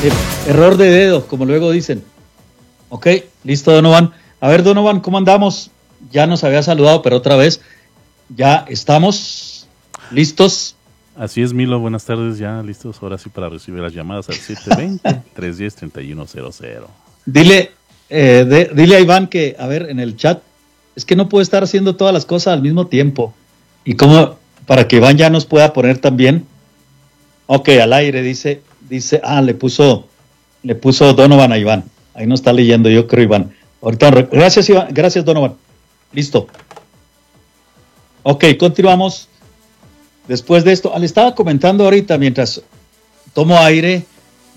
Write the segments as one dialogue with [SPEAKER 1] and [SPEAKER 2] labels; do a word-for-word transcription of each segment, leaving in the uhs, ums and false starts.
[SPEAKER 1] Er- error de dedo, como luego dicen. Ok, listo, Donovan. A ver, Donovan, ¿cómo andamos? Ya nos había saludado, pero otra vez, ya estamos listos.
[SPEAKER 2] Así es, Milo, buenas tardes, ya listos ahora sí para recibir las llamadas al siete dos cero, tres uno cero, tres uno cero cero.
[SPEAKER 1] Dile, eh, de, dile a Iván que, a ver, en el chat, es que no puede estar haciendo todas las cosas al mismo tiempo. Y cómo, para que Iván ya nos pueda poner también. Ok, al aire, dice, dice, ah, le puso, le puso Donovan a Iván. Ahí no está leyendo, yo creo, Iván. Ahorita, gracias, Iván, gracias, Donovan. Listo. Ok, continuamos. Después de esto, le estaba comentando ahorita mientras tomo aire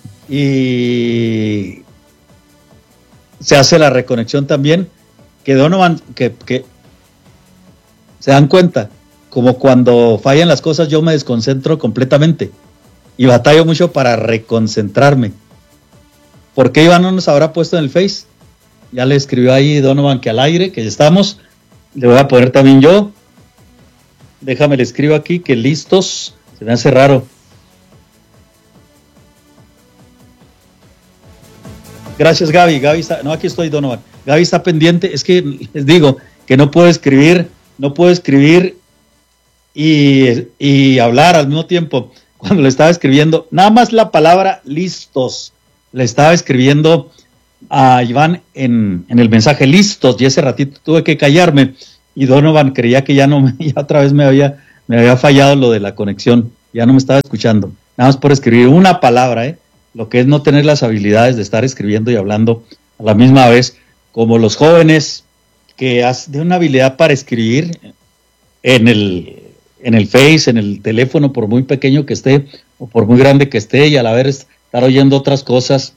[SPEAKER 1] y se hace la reconexión también, que Donovan, que, que se dan cuenta, como cuando fallan las cosas yo me desconcentro completamente y batallo mucho para reconcentrarme. ¿Por qué Iván no nos habrá puesto en el Face? Ya le escribió ahí Donovan que al aire, que ya estamos. Le voy a poner también yo. Déjame, le escribo aquí que listos. Se me hace raro. Gracias, Gaby. Gaby está, no, aquí estoy, Donovan. Gaby está pendiente. Es que les digo que no puedo escribir, no puedo escribir y, y hablar al mismo tiempo. Cuando le estaba escribiendo, nada más la palabra listos, le estaba escribiendo a Iván en, en el mensaje listos, y ese ratito tuve que callarme. Y Donovan creía que ya no me, ya otra vez me había, me había fallado lo de la conexión, ya no me estaba escuchando, nada más por escribir una palabra, ¿eh? Lo que es no tener las habilidades de estar escribiendo y hablando a la misma vez, como los jóvenes que hacen una habilidad para escribir en el, en el Face, en el teléfono, por muy pequeño que esté, o por muy grande que esté, y a la vez estar oyendo otras cosas.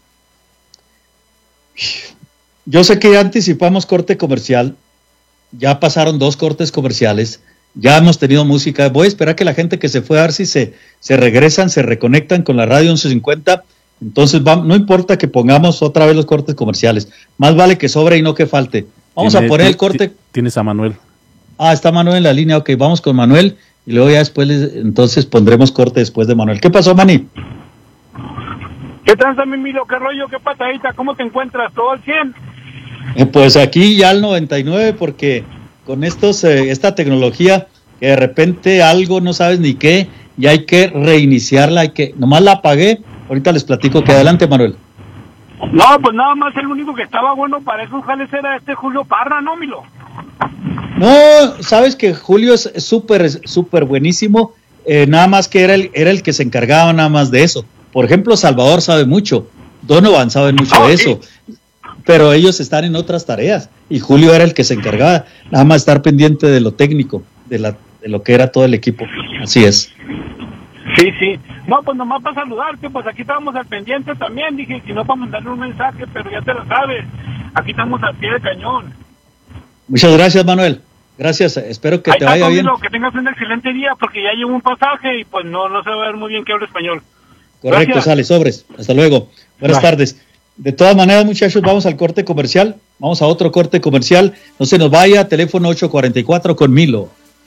[SPEAKER 1] Yo sé que ya anticipamos corte comercial. Ya pasaron dos cortes comerciales, ya hemos tenido música. Voy a esperar que la gente que se fue a ver si se, se regresan, se reconectan con la radio once cincuenta. Entonces, va, no importa que pongamos otra vez los cortes comerciales. Más vale que sobre y no que falte. Vamos a poner el corte.
[SPEAKER 2] Tienes a Manuel.
[SPEAKER 1] Ah, está Manuel en la línea. Ok, vamos con Manuel. Y luego ya después, les, entonces pondremos corte después de Manuel. ¿Qué pasó, Mani?
[SPEAKER 3] ¿Qué tranza, mi Milo? ¿Qué rollo? ¿Qué patadita? ¿Cómo te encuentras? ¿Todo al cien?
[SPEAKER 1] Eh, pues aquí ya al noventa y nueve, porque con estos eh, esta tecnología que de repente algo no sabes ni qué, y hay que reiniciarla, hay que, nomás la apagué, ahorita les platico. Que adelante, Manuel.
[SPEAKER 3] No, pues nada más el único que estaba bueno para esos jales era este Julio Parra, ¿no, Milo?
[SPEAKER 1] No, sabes que Julio es súper, súper buenísimo, eh, nada más que era el, era el que se encargaba nada más de eso. Por ejemplo, Salvador sabe mucho, Donovan sabe mucho oh, de sí. eso. Pero ellos están en otras tareas y Julio era el que se encargaba nada más estar pendiente de lo técnico, de, la, de lo que era todo el equipo. Así es.
[SPEAKER 3] Sí, sí. No, pues nomás para saludarte, pues aquí estábamos al pendiente también. Dije, si no, para mandarle un mensaje, pero ya te lo sabes. Aquí estamos al pie de cañón.
[SPEAKER 1] Muchas gracias, Manuel. Gracias, espero que
[SPEAKER 3] Ahí
[SPEAKER 1] te
[SPEAKER 3] está,
[SPEAKER 1] vaya bien.
[SPEAKER 3] Que tengas un excelente día, porque ya llevo un pasaje y pues no, no se va a ver muy bien que hable español.
[SPEAKER 1] Correcto, gracias. Sale, sobres. Hasta luego. Buenas Bye. tardes. De todas maneras, muchachos, vamos al corte comercial. Vamos a otro corte comercial. No se nos vaya. Teléfono ocho cuarenta y cuatro con Milo.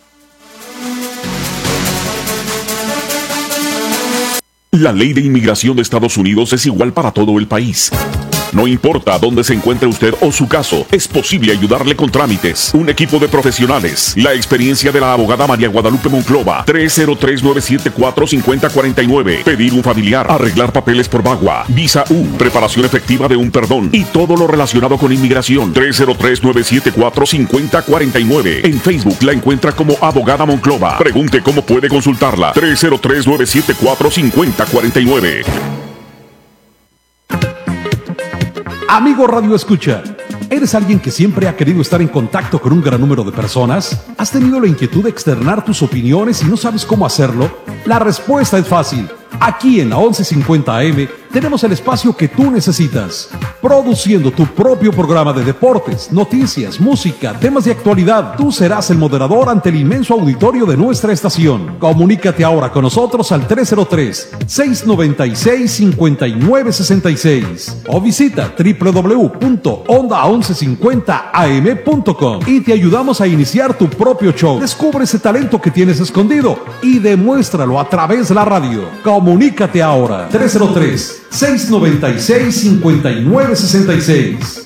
[SPEAKER 4] La ley de inmigración de Estados Unidos es igual para todo el país. No importa dónde se encuentre usted o su caso, es posible ayudarle con trámites. Un equipo de profesionales. La experiencia de la abogada María Guadalupe Monclova. tres cero tres, nueve siete cuatro, cinco cero cuatro nueve. Pedir un familiar. Arreglar papeles por VAWA. Visa U. Preparación efectiva de un perdón. Y todo lo relacionado con inmigración. tres cero tres, nueve siete cuatro, cinco cero cuatro nueve. En Facebook la encuentra como abogada Monclova. Pregunte cómo puede consultarla. tres cero tres, nueve siete cuatro, cinco cero cuatro nueve.
[SPEAKER 5] Amigo Radio Escucha, ¿eres alguien que siempre ha querido estar en contacto con un gran número de personas? ¿Has tenido la inquietud de externar tus opiniones y no sabes cómo hacerlo? La respuesta es fácil. Aquí en la once cincuenta A M tenemos el espacio que tú necesitas, produciendo tu propio programa de deportes, noticias, música, temas de actualidad. Tú serás el moderador ante el inmenso auditorio de nuestra estación. Comunícate ahora con nosotros al tres cero tres, seis nueve seis, cinco nueve seis seis o visita doble u doble u doble u punto onda once cincuenta a m punto com y te ayudamos a iniciar tu propio show. Descubre ese talento que tienes escondido y demuéstralo a través de la radio. Comunícate ahora. tres cero tres, seis nueve seis, cinco nueve seis seis.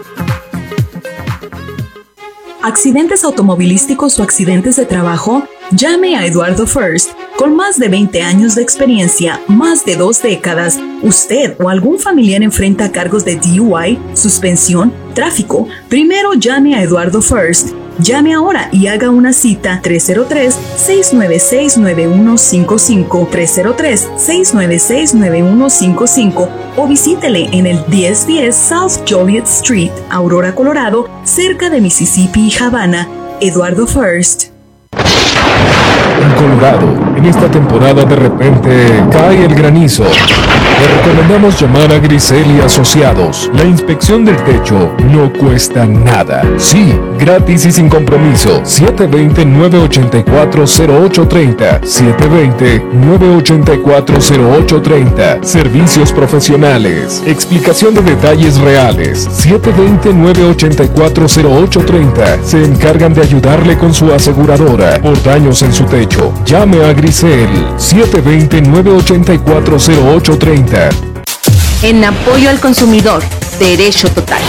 [SPEAKER 6] ¿Accidentes automovilísticos o accidentes de trabajo? Llame a Eduardo First. Con más de veinte años de experiencia, más de dos décadas, usted o algún familiar enfrenta cargos de D U I, suspensión, tráfico. Primero llame a Eduardo First. Llame ahora y haga una cita tres cero tres, seis nueve seis, nueve uno cinco cinco, tres cero tres, seis nueve seis, nueve uno cinco cinco o visítele en el diez diez South Joliet Street, Aurora, Colorado, cerca de Mississippi y Havana. Eduardo First.
[SPEAKER 7] En Colorado, en esta temporada de repente cae el granizo. Le recomendamos llamar a Grisel y Asociados. La inspección del techo no cuesta nada. Sí, gratis y sin compromiso. siete dos cero, nueve ocho cuatro, cero ocho tres cero. siete dos cero, nueve ocho cuatro, cero ocho tres cero. Servicios profesionales. Explicación de detalles reales. siete dos cero, nueve ocho cuatro, cero ocho tres cero. Se encargan de ayudarle con su aseguradora por daños en su techo. Llame a Grisel. siete dos cero, nueve ocho cuatro, cero ocho tres cero.
[SPEAKER 8] En apoyo al consumidor, Derecho Total.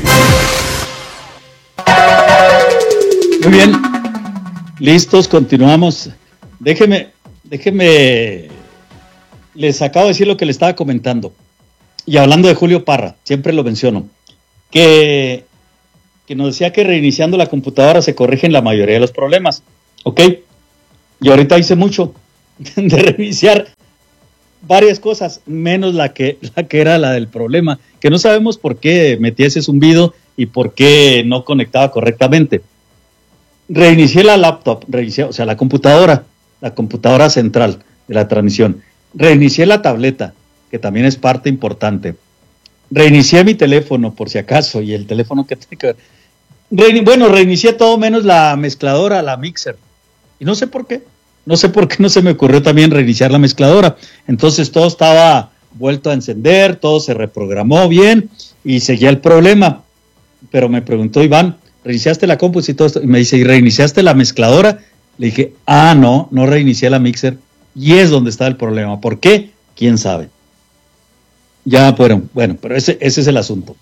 [SPEAKER 1] Muy bien, listos, continuamos. Déjeme, déjeme, les acabo de decir lo que le estaba comentando. Y hablando de Julio Parra, siempre lo menciono, que, que nos decía que reiniciando la computadora se corrigen la mayoría de los problemas. ¿Ok? Y ahorita hice mucho de reiniciar varias cosas, menos la que, la que era la del problema, que no sabemos por qué metí ese zumbido y por qué no conectaba correctamente. Reinicié la laptop, reinicié, o sea, la computadora, la computadora central de la transmisión. Reinicié la tableta, que también es parte importante. Reinicié mi teléfono, por si acaso, y el teléfono que tengo que ver. Rein, bueno, reinicié todo menos la mezcladora, la mixer. Y no sé por qué. No sé por qué no se me ocurrió también reiniciar la mezcladora. Entonces todo estaba vuelto a encender, todo se reprogramó bien y seguía el problema. Pero me preguntó Iván, ¿reiniciaste la compu y todo esto? Y me dice, ¿y reiniciaste la mezcladora? Le dije, ah, no, no reinicié la mixer. Y es donde está el problema. ¿Por qué? ¿Quién sabe? Ya fueron. Bueno, pero ese, ese es el asunto.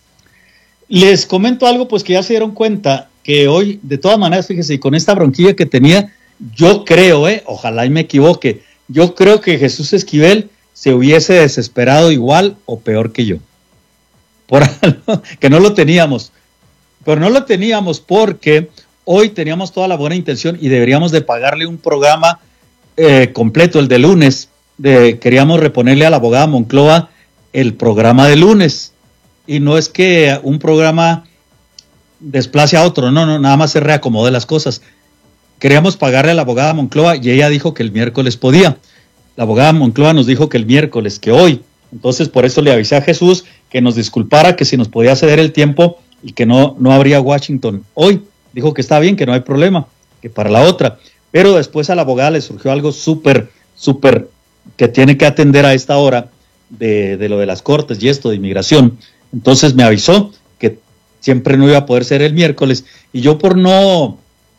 [SPEAKER 1] Les comento algo, pues que ya se dieron cuenta que hoy, de todas maneras, fíjese, y con esta bronquilla que tenía, yo creo, eh, ojalá y me equivoque, yo creo que Jesús Esquivel se hubiese desesperado igual o peor que yo. Por algo que no lo teníamos. Pero no lo teníamos porque hoy teníamos toda la buena intención y deberíamos de pagarle un programa eh, completo, el de lunes. De, queríamos reponerle a la abogada Monclova el programa de lunes. Y no es que un programa desplace a otro, no, no, nada más se reacomode las cosas. Queríamos pagarle a la abogada Monclova y ella dijo que el miércoles podía. La abogada Monclova nos dijo que el miércoles, que hoy. Entonces por eso le avisé a Jesús que nos disculpara, que si nos podía ceder el tiempo y que no, no habría Washington hoy. Dijo que está bien, que no hay problema, que para la otra. Pero después a la abogada le surgió algo súper, súper que tiene que atender a esta hora de, de lo de las cortes y esto de inmigración. Entonces me avisó que siempre no iba a poder ser el miércoles y yo por no...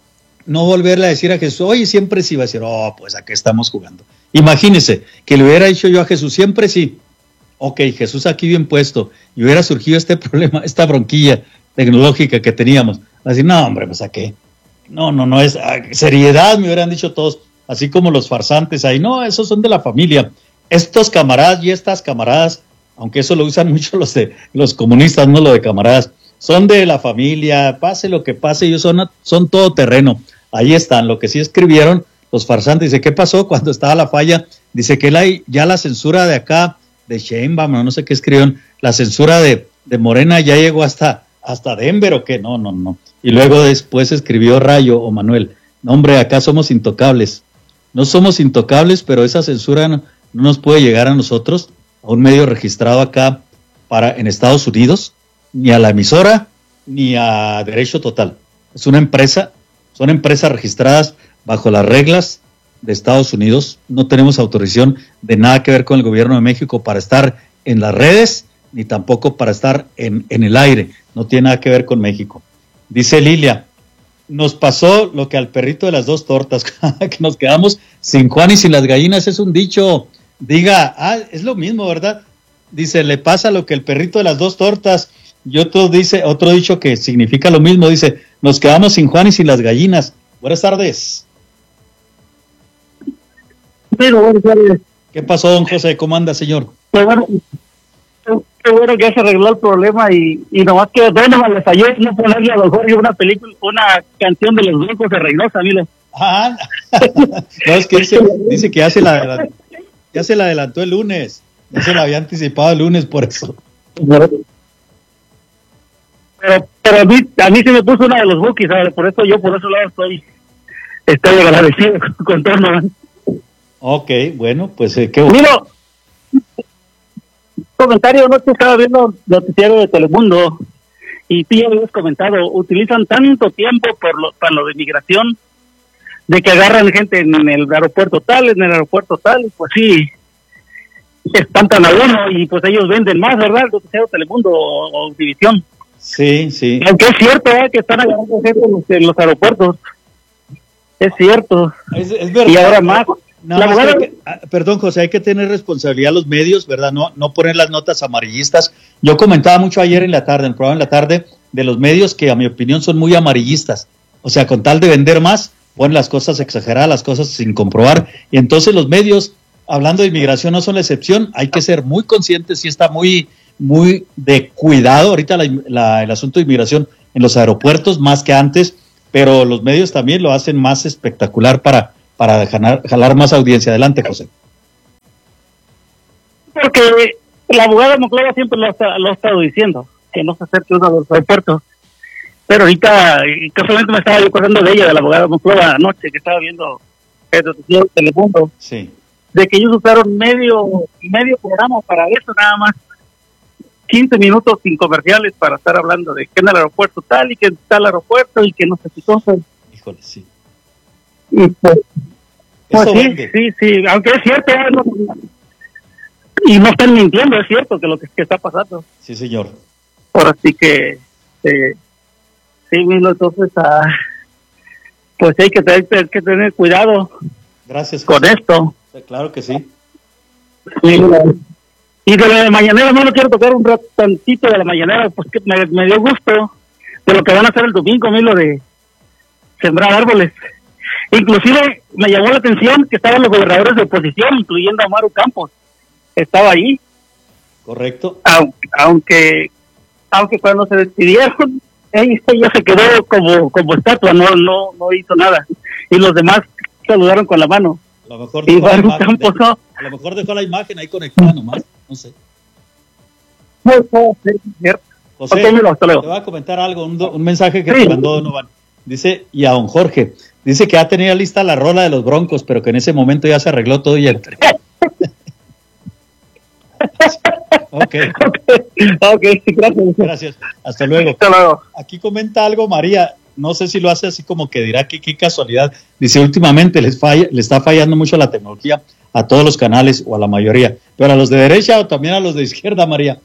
[SPEAKER 1] no volverle a decir a Jesús, oye, siempre sí, va a decir, oh, pues ¿a qué estamos jugando? Imagínese que le hubiera dicho yo a Jesús, siempre sí. Ok, Jesús aquí bien puesto, y hubiera surgido este problema, esta bronquilla tecnológica que teníamos. Va a decir, no, hombre, pues ¿a qué? No, no, no, es ah, seriedad, me hubieran dicho todos, así como los farsantes ahí, no, esos son de la familia. Estos camaradas y estas camaradas, aunque eso lo usan mucho los de los comunistas, no lo de camaradas, son de la familia, pase lo que pase, ellos son, son todo terreno. Ahí están, lo que sí escribieron los farsantes. Dice, ¿qué pasó cuando estaba la falla? Dice que la, ya la censura de acá, de Sheinbaum, no sé qué escribieron, la censura de, de Morena ya llegó hasta, hasta Denver o qué, no, no, no. Y luego después escribió Rayo o Manuel, no hombre, acá somos intocables. No somos intocables, pero esa censura no, no nos puede llegar a nosotros, a un medio registrado acá para en Estados Unidos, ni a la emisora, ni a Derecho Total. Es una empresa, son empresas registradas bajo las reglas de Estados Unidos. No tenemos autorización de nada que ver con el gobierno de México para estar en las redes, ni tampoco para estar en, en el aire. No tiene nada que ver con México. Dice Lilia, nos pasó lo que al perrito de las dos tortas, que nos quedamos sin Juan y sin las gallinas, es un dicho. Diga, ah, es lo mismo, ¿verdad? dice, le pasa lo que el perrito de las dos tortas. Y otro dice, otro dicho que significa lo mismo, dice, nos quedamos sin Juan y sin las gallinas. Buenas tardes.
[SPEAKER 3] Pero, buenas tardes.
[SPEAKER 1] ¿Qué pasó, don José? ¿Cómo anda, señor?
[SPEAKER 3] Pues bueno, qué bueno que ya se arregló el problema y, y nomás que Donovan le falló no ponerle a lo mejor una película, una canción de los Broncos de Reynosa, mire.
[SPEAKER 1] Ah, no, es que dice, dice que ya se, la, ya se la adelantó el lunes, ya se la había anticipado el lunes, por eso.
[SPEAKER 3] Pero, pero a mí, a mí se me puso una de los Bookies, ¿sabes? Por eso yo, por eso lado estoy, estoy agradecido con Donovan.
[SPEAKER 1] Ok, bueno, pues eh, qué bueno.
[SPEAKER 3] Mira, comentario, no te estaba viendo noticiero de Telemundo y tú ya habías comentado, utilizan tanto tiempo por lo, para lo de inmigración, de que agarran gente en el aeropuerto tal, en el aeropuerto tal, y pues sí, espantan a uno y pues ellos venden más, ¿verdad? El noticiero Telemundo o, o División.
[SPEAKER 1] Sí, sí.
[SPEAKER 3] Aunque es cierto, ¿eh? Que están agarrando gente en los, en los aeropuertos. Es cierto.
[SPEAKER 1] Es, es verdad.
[SPEAKER 3] Y ahora más.
[SPEAKER 1] No, más abogada... que, ah, perdón, José, hay que tener responsabilidad los medios, ¿verdad? No, no poner las notas amarillistas. Yo comentaba mucho ayer en la tarde, en el programa en la tarde, de los medios que a mi opinión son muy amarillistas. O sea, con tal de vender más, ponen las cosas exageradas, las cosas sin comprobar. Y entonces los medios, hablando de inmigración, no son la excepción. Hay que ser muy conscientes y está muy, muy de cuidado ahorita la, la, el asunto de inmigración en los aeropuertos, más que antes, pero los medios también lo hacen más espectacular para... para jalar, jalar más audiencia. Adelante, José.
[SPEAKER 3] Porque la abogada Monclova siempre lo ha, lo ha estado diciendo, que no se acerque uno a los aeropuertos. Pero ahorita, casualmente me estaba yo acordando de ella, de la abogada Monclova anoche, que estaba viendo el noticiero Telemundo,
[SPEAKER 1] sí,
[SPEAKER 3] de que ellos usaron medio, medio programa para eso, nada más. quince minutos sin comerciales para estar hablando de que en el aeropuerto tal y que está el aeropuerto y que no sé qué cosas.
[SPEAKER 1] Híjole, sí.
[SPEAKER 3] Y pues, pues sí,
[SPEAKER 1] vende.
[SPEAKER 3] sí, sí, aunque es cierto, no, y no están mintiendo, es cierto que lo que, que está pasando.
[SPEAKER 1] Sí, señor.
[SPEAKER 3] Ahora sí que, eh, sí, mismo, entonces, ah, pues hay que tener, hay que tener cuidado.
[SPEAKER 1] Gracias,
[SPEAKER 3] José. Con esto.
[SPEAKER 1] Sí, claro que sí.
[SPEAKER 3] Sí, y de la mañanera, no, no quiero tocar un rato tantito de la mañanera, pues que me, me dio gusto de lo que van a hacer el domingo, a mí lo de sembrar árboles. Inclusive me llamó la atención que estaban los gobernadores de oposición, incluyendo a Maru Campos. Estaba ahí.
[SPEAKER 1] Correcto.
[SPEAKER 3] Aunque aunque, aunque cuando se despidieron, ella, ella se quedó como como estatua, no no no hizo nada. Y los demás saludaron con la mano.
[SPEAKER 1] A lo mejor
[SPEAKER 3] y
[SPEAKER 1] dejó, la
[SPEAKER 3] Maru
[SPEAKER 1] imagen,
[SPEAKER 3] Campos no.
[SPEAKER 1] A lo mejor dejó la imagen ahí conectada nomás, no sé.
[SPEAKER 3] No, no, es cierto.
[SPEAKER 1] José,
[SPEAKER 3] Okay, mira, hasta luego.
[SPEAKER 1] te voy a comentar algo, un, do, un mensaje que
[SPEAKER 3] sí.
[SPEAKER 1] te mandó Donovan. Dice, y a don Jorge, dice que ya tenía lista la rola de los Broncos, pero que en ese momento ya se arregló todo y entre. Ok.
[SPEAKER 3] Ok, gracias.
[SPEAKER 1] Gracias. Hasta luego.
[SPEAKER 3] Hasta luego.
[SPEAKER 1] Aquí comenta algo María, no sé si lo hace así como que dirá que qué casualidad. Dice, últimamente les falla, le está fallando mucho la tecnología a todos los canales o a la mayoría, pero a los de derecha o también a los de izquierda, María.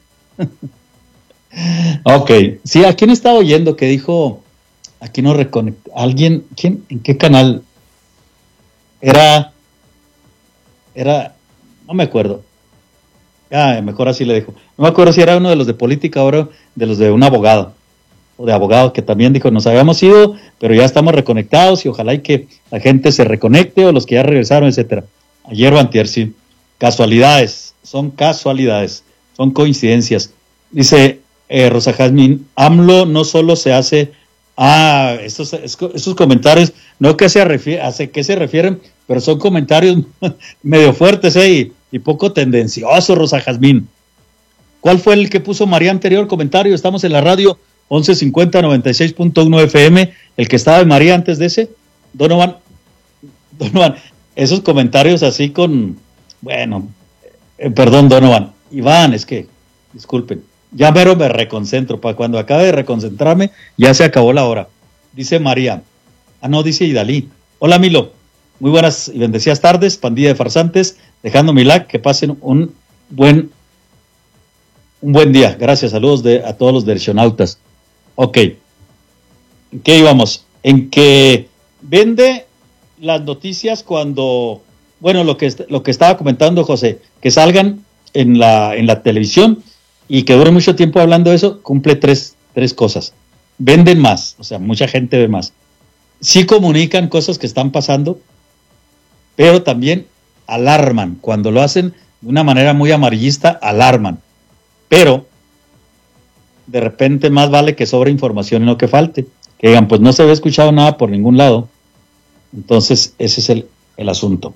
[SPEAKER 1] Ok. Sí, ¿a quién estaba oyendo que dijo... Aquí no reconecta. ¿Alguien? ¿Quién? ¿En qué canal? Era. Era. No me acuerdo. Ah, mejor así le dejo. No me acuerdo si era uno de los de política ahora, de los de un abogado. O de abogado que también dijo: nos habíamos ido, pero ya estamos reconectados y ojalá y que la gente se reconecte o los que ya regresaron, etcétera. Ayer o antier, sí. Casualidades. Son casualidades. Son coincidencias. Dice eh, Rosa Jazmín: AMLO no solo se hace. Ah, estos, estos comentarios, no que se refiere, a qué se refieren, pero son comentarios medio fuertes eh, y, y poco tendenciosos, Rosa Jazmín. ¿Cuál fue el que puso María anterior comentario? Estamos en la radio once cincuenta noventa y seis punto uno F M, el que estaba de María antes de ese, Donovan, Donovan, esos comentarios así con, bueno, eh, perdón Donovan, Iván, es que, disculpen. Ya mero me reconcentro, para cuando acabe de reconcentrarme, ya se acabó la hora. Dice María, ah no, dice Idalí. Hola Milo, muy buenas y bendecidas tardes, pandilla de farsantes, dejando mi like, que pasen un buen, un buen día. Gracias, saludos de, a todos los derechonautas. Ok, ¿en qué íbamos? En que vende las noticias cuando, bueno, lo que, lo que estaba comentando José, que salgan en la, en la televisión y que dure mucho tiempo hablando de eso, cumple tres, tres cosas. Venden más, o sea, mucha gente ve más. Sí comunican cosas que están pasando, pero también alarman. Cuando lo hacen de una manera muy amarillista, alarman. Pero de repente más vale que sobre información y no que falte. Que digan, pues no se había escuchado nada por ningún lado. Entonces, ese es el, el asunto.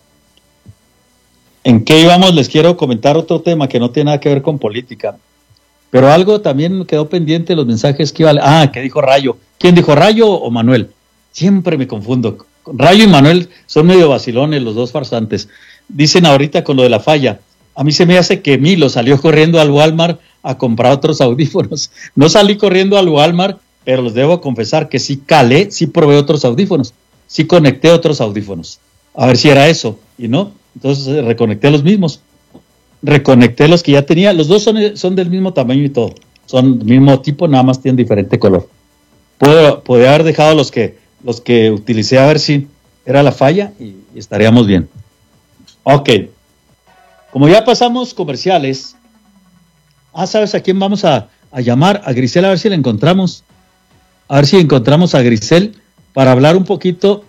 [SPEAKER 1] ¿En qué íbamos? Les quiero comentar otro tema que no tiene nada que ver con política. Pero algo también quedó pendiente, los mensajes que iba a... Ah, que dijo Rayo. ¿Quién dijo, Rayo o Manuel? Siempre me confundo. Rayo y Manuel son medio vacilones, los dos farsantes. Dicen ahorita con lo de la falla. A mí se me hace que Milo salió corriendo al Walmart a comprar otros audífonos. No salí corriendo al Walmart, pero les debo confesar que sí calé, sí probé otros audífonos. Sí conecté otros audífonos. A ver si era eso. Y no, entonces reconecté los mismos. Reconecté los que ya tenía. Los dos son, son del mismo tamaño y todo. Son del mismo tipo, nada más tienen diferente color. Puedo, podría haber dejado los que, los que utilicé a ver si era la falla y, y estaríamos bien. Ok. Como ya pasamos comerciales, ah, ¿sabes a quién vamos a, a llamar? A Grisel, a ver si la encontramos. A ver si encontramos a Grisel para hablar un poquito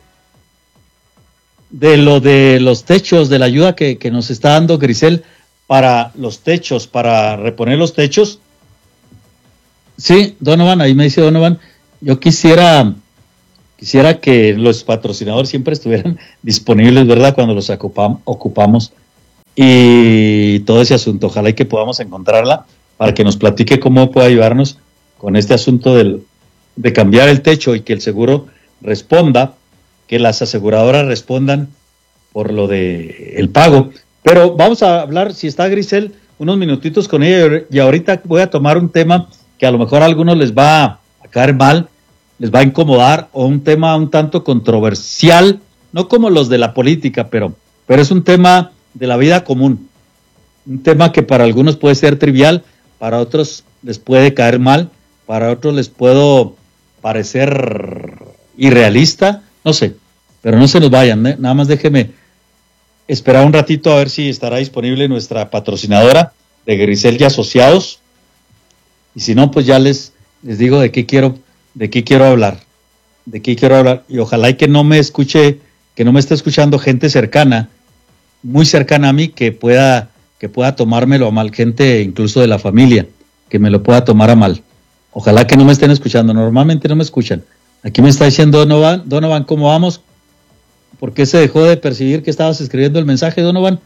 [SPEAKER 1] de lo de los techos, de la ayuda que, que nos está dando Grisel para los techos, para reponer los techos. Sí, Donovan, ahí me dice Donovan, yo quisiera, quisiera que los patrocinadores siempre estuvieran disponibles, ¿verdad? Cuando los ocupam, ocupamos y todo ese asunto. Ojalá y que podamos encontrarla para que nos platique cómo puede ayudarnos con este asunto del, de cambiar el techo y que el seguro responda, que las aseguradoras respondan por lo de el pago. Pero vamos a hablar, si está Grisel, unos minutitos con ella y ahorita voy a tomar un tema que a lo mejor a algunos les va a caer mal, les va a incomodar, o un tema un tanto controversial, no como los de la política, pero, pero es un tema de la vida común, un tema que para algunos puede ser trivial, para otros les puede caer mal, para otros les puedo parecer irrealista, no sé, pero no se nos vayan, ¿eh? Nada más déjeme esperar un ratito a ver si estará disponible nuestra patrocinadora de Grisel y Asociados, y si no, pues ya les, les digo de qué quiero, de qué quiero hablar, de qué quiero hablar, y ojalá y que no me escuche, que no me esté escuchando gente cercana, muy cercana a mí, que pueda, que pueda tomármelo a mal, gente incluso de la familia, que me lo pueda tomar a mal. Ojalá que no me estén escuchando, normalmente no me escuchan. Aquí me está diciendo Donovan, Donovan, ¿cómo vamos? ¿Por qué se dejó de percibir que estabas escribiendo el mensaje, Donovan?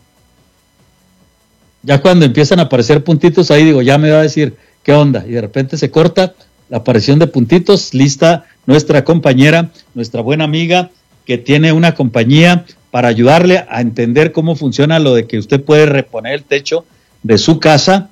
[SPEAKER 1] Ya cuando empiezan a aparecer puntitos ahí, digo, ya me va a decir qué onda, y de repente se corta la aparición de puntitos. Lista nuestra compañera, nuestra buena amiga, que tiene una compañía para ayudarle a entender cómo funciona lo de que usted puede reponer el techo de su casa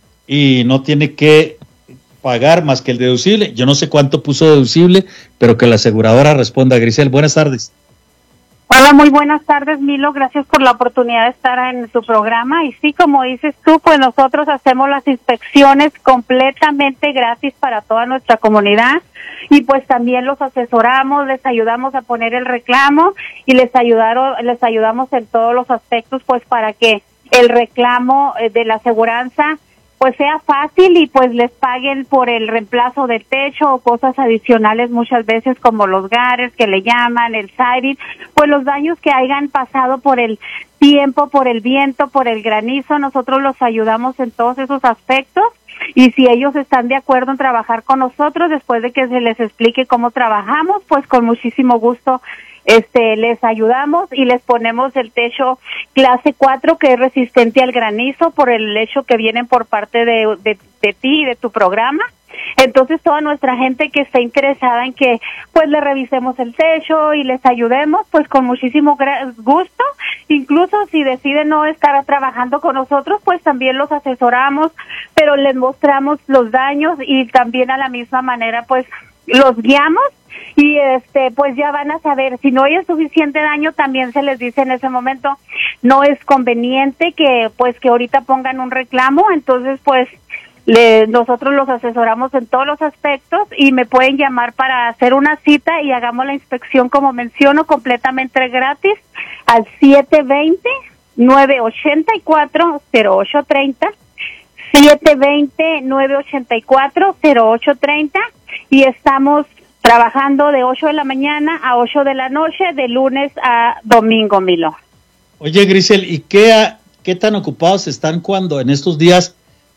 [SPEAKER 1] y no tiene que pagar más que el deducible. Yo no sé cuánto puso deducible, pero que la aseguradora responda. Grisel, buenas tardes.
[SPEAKER 9] Hola, muy buenas tardes, Milo. Gracias por la oportunidad de estar en tu programa. Y sí, como dices tú, pues nosotros hacemos las inspecciones completamente gratis para toda nuestra comunidad. Y pues también los asesoramos, les ayudamos a poner el reclamo y les ayudaron, les ayudamos en todos los aspectos, pues para que el reclamo de la aseguranza pues sea fácil y pues les paguen por el reemplazo del techo o cosas adicionales, muchas veces como los gares que le llaman, el siding, pues los daños que hayan pasado por el tiempo, por el viento, por el granizo. Nosotros los ayudamos en todos esos aspectos. Y si ellos están de acuerdo en trabajar con nosotros, después de que se les explique cómo trabajamos, pues con muchísimo gusto este les ayudamos y les ponemos el techo clase cuatro, que es resistente al granizo por el hecho que vienen por parte de, de, de ti y de tu programa. Entonces toda nuestra gente que esté interesada en que pues le revisemos el techo y les ayudemos, pues con muchísimo gusto. Incluso si deciden no estar trabajando con nosotros, pues también los asesoramos, pero les mostramos los daños y también a la misma manera pues los guiamos. Y este pues ya van a saber, si no hay suficiente daño, también se les dice en ese momento, no es conveniente que pues que ahorita pongan un reclamo. Entonces pues le, nosotros los asesoramos en todos los aspectos y me pueden llamar para hacer una cita y hagamos la inspección, como menciono, completamente gratis al siete dos cero, nueve ocho cuatro, cero ocho tres cero, siete dos cero, nueve ocho cuatro, cero ocho tres cero, y estamos trabajando de ocho de la mañana a ocho de la noche, de lunes a domingo, Milo.
[SPEAKER 1] Oye, Grisel, ¿y qué, qué tan ocupados están cuando en estos días,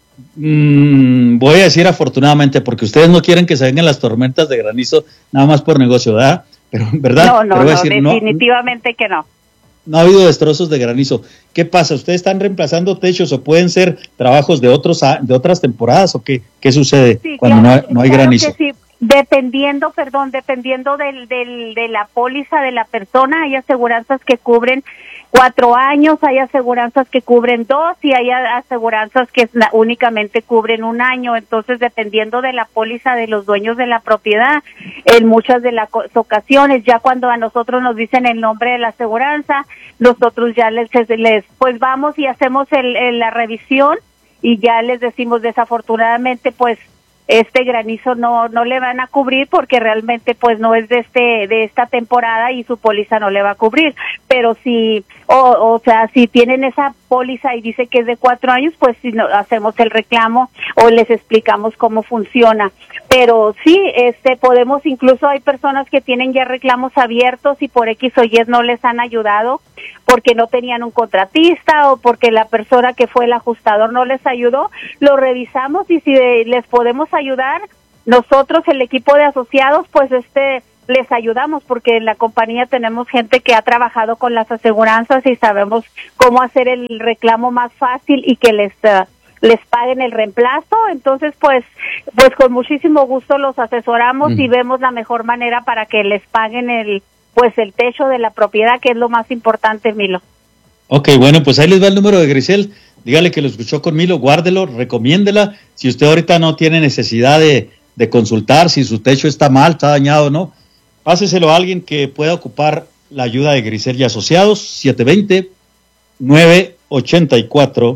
[SPEAKER 1] mmm, voy a decir afortunadamente, porque ustedes no quieren que se vengan las tormentas de granizo nada más por negocio, ¿verdad? Pero, ¿verdad?
[SPEAKER 9] No, no,
[SPEAKER 1] Pero voy a
[SPEAKER 9] no,
[SPEAKER 1] decir,
[SPEAKER 9] definitivamente no, que no.
[SPEAKER 1] No ha habido destrozos de granizo. ¿Qué pasa? ¿Ustedes están reemplazando techos o pueden ser trabajos de otros de otras temporadas o qué, qué sucede
[SPEAKER 9] sí,
[SPEAKER 1] cuando
[SPEAKER 9] claro,
[SPEAKER 1] no hay, no hay
[SPEAKER 9] claro
[SPEAKER 1] granizo?
[SPEAKER 9] Que sí. Dependiendo, perdón, dependiendo del, del, de la póliza de la persona, hay aseguranzas que cubren cuatro años, hay aseguranzas que cubren dos y hay aseguranzas que únicamente cubren un año. Entonces, dependiendo de la póliza de los dueños de la propiedad, en muchas de las ocasiones, ya cuando a nosotros nos dicen el nombre de la aseguranza, nosotros ya les, les pues vamos y hacemos el, el, la revisión y ya les decimos, desafortunadamente, pues, este granizo no no le van a cubrir porque realmente pues no es de este de esta temporada y su póliza no le va a cubrir, pero si o, o sea si tienen esa póliza y dice que es de cuatro años, pues si no, hacemos el reclamo o les explicamos cómo funciona. Pero sí, este podemos, incluso hay personas que tienen ya reclamos abiertos y por X o Y no les han ayudado porque no tenían un contratista o porque la persona que fue el ajustador no les ayudó, lo revisamos y si les podemos ayudar, nosotros, el equipo de asociados, pues este les ayudamos porque en la compañía tenemos gente que ha trabajado con las aseguranzas y sabemos cómo hacer el reclamo más fácil y que les uh, les paguen el reemplazo. Entonces pues pues con muchísimo gusto los asesoramos mm. y vemos la mejor manera para que les paguen el pues el techo de la propiedad, que es lo más importante, Milo.
[SPEAKER 1] Ok, bueno, pues ahí les va el número de Grisel. Dígale que lo escuchó con Milo, guárdelo, recomiéndela. Si usted ahorita no tiene necesidad de, de consultar si su techo está mal, está dañado o no, páseselo a alguien que pueda ocupar la ayuda de Grisel y Asociados, siete dos cero, nueve ocho cuatro,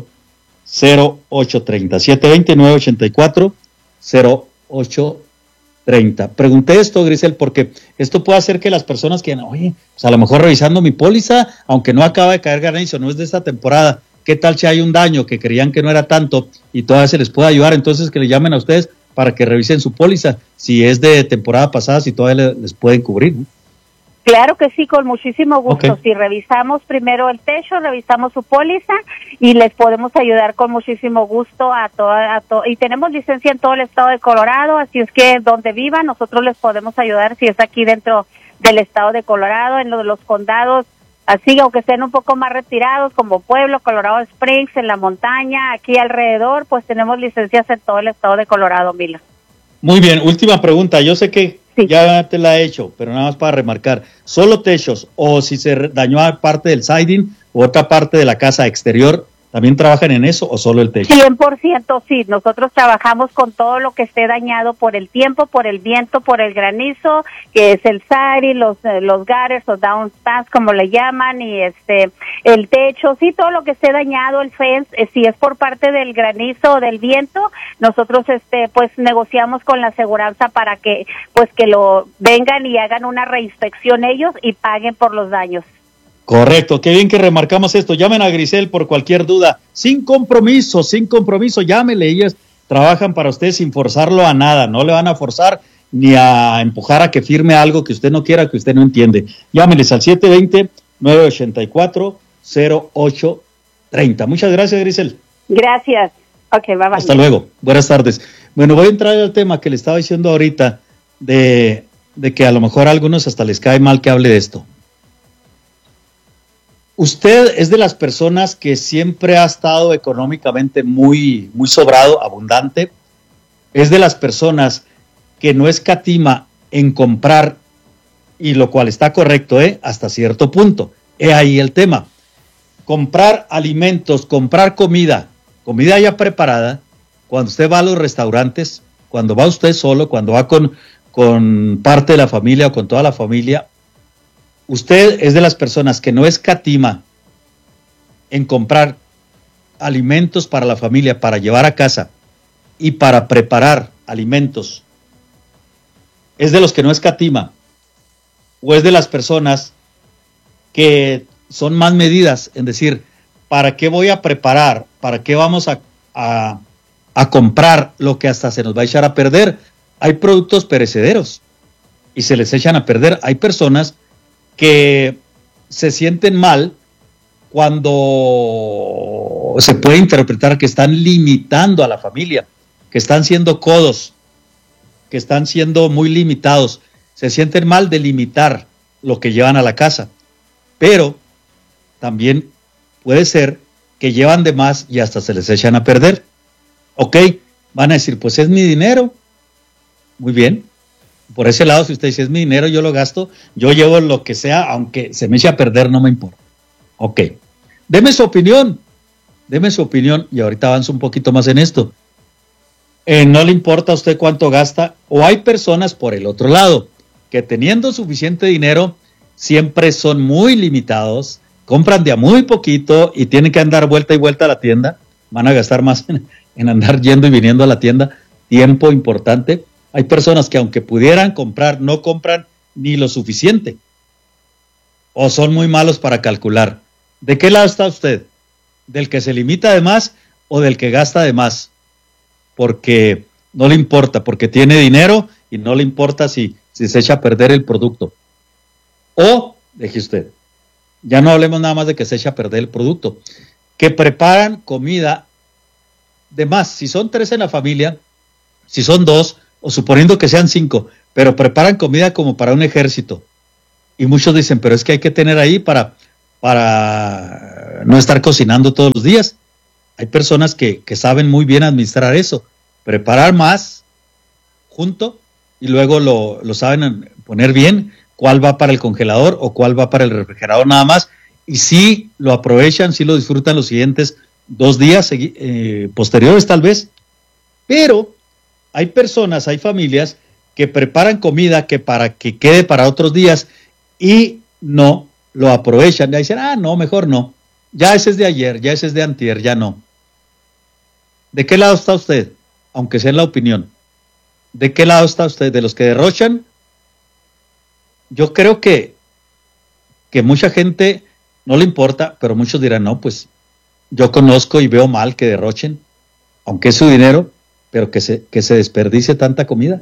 [SPEAKER 1] cero ocho tres cero, siete dos cero, nueve ocho cuatro, cero ocho tres cero. Pregunté esto, Grisel, porque esto puede hacer que las personas que, oye, pues a lo mejor revisando mi póliza, aunque no acaba de caer granizo, no es de esta temporada, ¿qué tal si hay un daño que creían que no era tanto y todavía se les puede ayudar? Entonces que le llamen a ustedes para que revisen su póliza, si es de temporada pasada, si todavía les pueden cubrir, ¿no?
[SPEAKER 9] Claro que sí, con muchísimo gusto. Okay. Si revisamos primero el techo, revisamos su póliza y les podemos ayudar con muchísimo gusto a toda, a to- y tenemos licencia en todo el estado de Colorado, así es que donde vivan nosotros les podemos ayudar si es aquí dentro del estado de Colorado, en lo de los condados, así aunque estén un poco más retirados como Pueblo, Colorado Springs, en la montaña, aquí alrededor, pues tenemos licencias en todo el estado de Colorado, Mila.
[SPEAKER 1] Muy bien, última pregunta, yo sé que sí. Ya te la he hecho, pero nada más para remarcar, ¿solo techos o si se dañó parte del siding u otra parte de la casa exterior, también trabajan en eso o solo el techo?
[SPEAKER 9] cien por ciento sí, nosotros trabajamos con todo lo que esté dañado por el tiempo, por el viento, por el granizo, que es el siding, los los gutters, los downspouts como le llaman, y este el techo, sí, todo lo que esté dañado, el fence, eh, si es por parte del granizo o del viento, nosotros este pues negociamos con la aseguranza para que pues que lo vengan y hagan una reinspección ellos y paguen por los daños.
[SPEAKER 1] Correcto, qué bien que remarcamos esto. Llamen a Grisel por cualquier duda, sin compromiso, sin compromiso, llámele, ellas trabajan para usted sin forzarlo a nada, no le van a forzar ni a empujar a que firme algo que usted no quiera, que usted no entiende. Llámeles al siete dos cero, nueve ocho cuatro, cero ocho tres cero. Muchas gracias, Grisel.
[SPEAKER 9] Gracias. Ok, bye bye.
[SPEAKER 1] Hasta luego, buenas tardes. Bueno, voy a entrar al tema que le estaba diciendo ahorita de, de que a lo mejor a algunos hasta les cae mal que hable de esto. Usted es de las personas que siempre ha estado económicamente muy, muy sobrado, abundante. Es de las personas que no escatima en comprar, y lo cual está correcto, ¿eh? Hasta cierto punto. He ahí el tema. Comprar alimentos, comprar comida, comida ya preparada, cuando usted va a los restaurantes, cuando va usted solo, cuando va con, con parte de la familia o con toda la familia, usted es de las personas que no escatima en comprar alimentos para la familia, para llevar a casa y para preparar alimentos. Es de los que no escatima, o es de las personas que son más medidas en decir, ¿para qué voy a preparar? ¿Para qué vamos a, a, a comprar lo que hasta se nos va a echar a perder? Hay productos perecederos y se les echan a perder. Hay personas que se sienten mal cuando se puede interpretar que están limitando a la familia, que están siendo codos, que están siendo muy limitados. Se sienten mal de limitar lo que llevan a la casa. Pero también puede ser que llevan de más y hasta se les echan a perder. Ok, van a decir, pues es mi dinero. Muy bien. Por ese lado, si usted dice, es mi dinero, yo lo gasto, yo llevo lo que sea, aunque se me eche a perder, no me importa. Ok. Deme su opinión. Deme su opinión y ahorita avanzo un poquito más en esto. Eh, no le importa a usted cuánto gasta, o hay personas por el otro lado que teniendo suficiente dinero siempre son muy limitados, compran de a muy poquito y tienen que andar vuelta y vuelta a la tienda, van a gastar más en, en andar yendo y viniendo a la tienda, tiempo importante. Hay personas que aunque pudieran comprar, no compran ni lo suficiente, o son muy malos para calcular. ¿De qué lado está usted? ¿Del que se limita de más o del que gasta de más? Porque no le importa, porque tiene dinero y no le importa si, si se echa a perder el producto. O, deje usted, ya no hablemos nada más de que se echa a perder el producto, que preparan comida de más. Si son tres en la familia, si son dos, o suponiendo que sean cinco, pero preparan comida como para un ejército. Y muchos dicen, pero es que hay que tener ahí para, para no estar cocinando todos los días. Hay personas que, que saben muy bien administrar eso, preparar más junto y luego lo, lo saben poner bien, cuál va para el congelador o cuál va para el refrigerador nada más, y sí lo aprovechan, sí lo disfrutan los siguientes dos días eh, posteriores tal vez, pero hay personas, hay familias que preparan comida que para que quede para otros días y no lo aprovechan, ya dicen, ah, no, mejor no, ya ese es de ayer, ya ese es de antier, ya no. ¿De qué lado está usted? Aunque sea en la opinión. ¿De qué lado está usted? ¿De los que derrochan? Yo creo que, que mucha gente no le importa, pero muchos dirán, no, pues yo conozco y veo mal que derrochen, aunque es su dinero, pero que se, que se desperdicie tanta comida.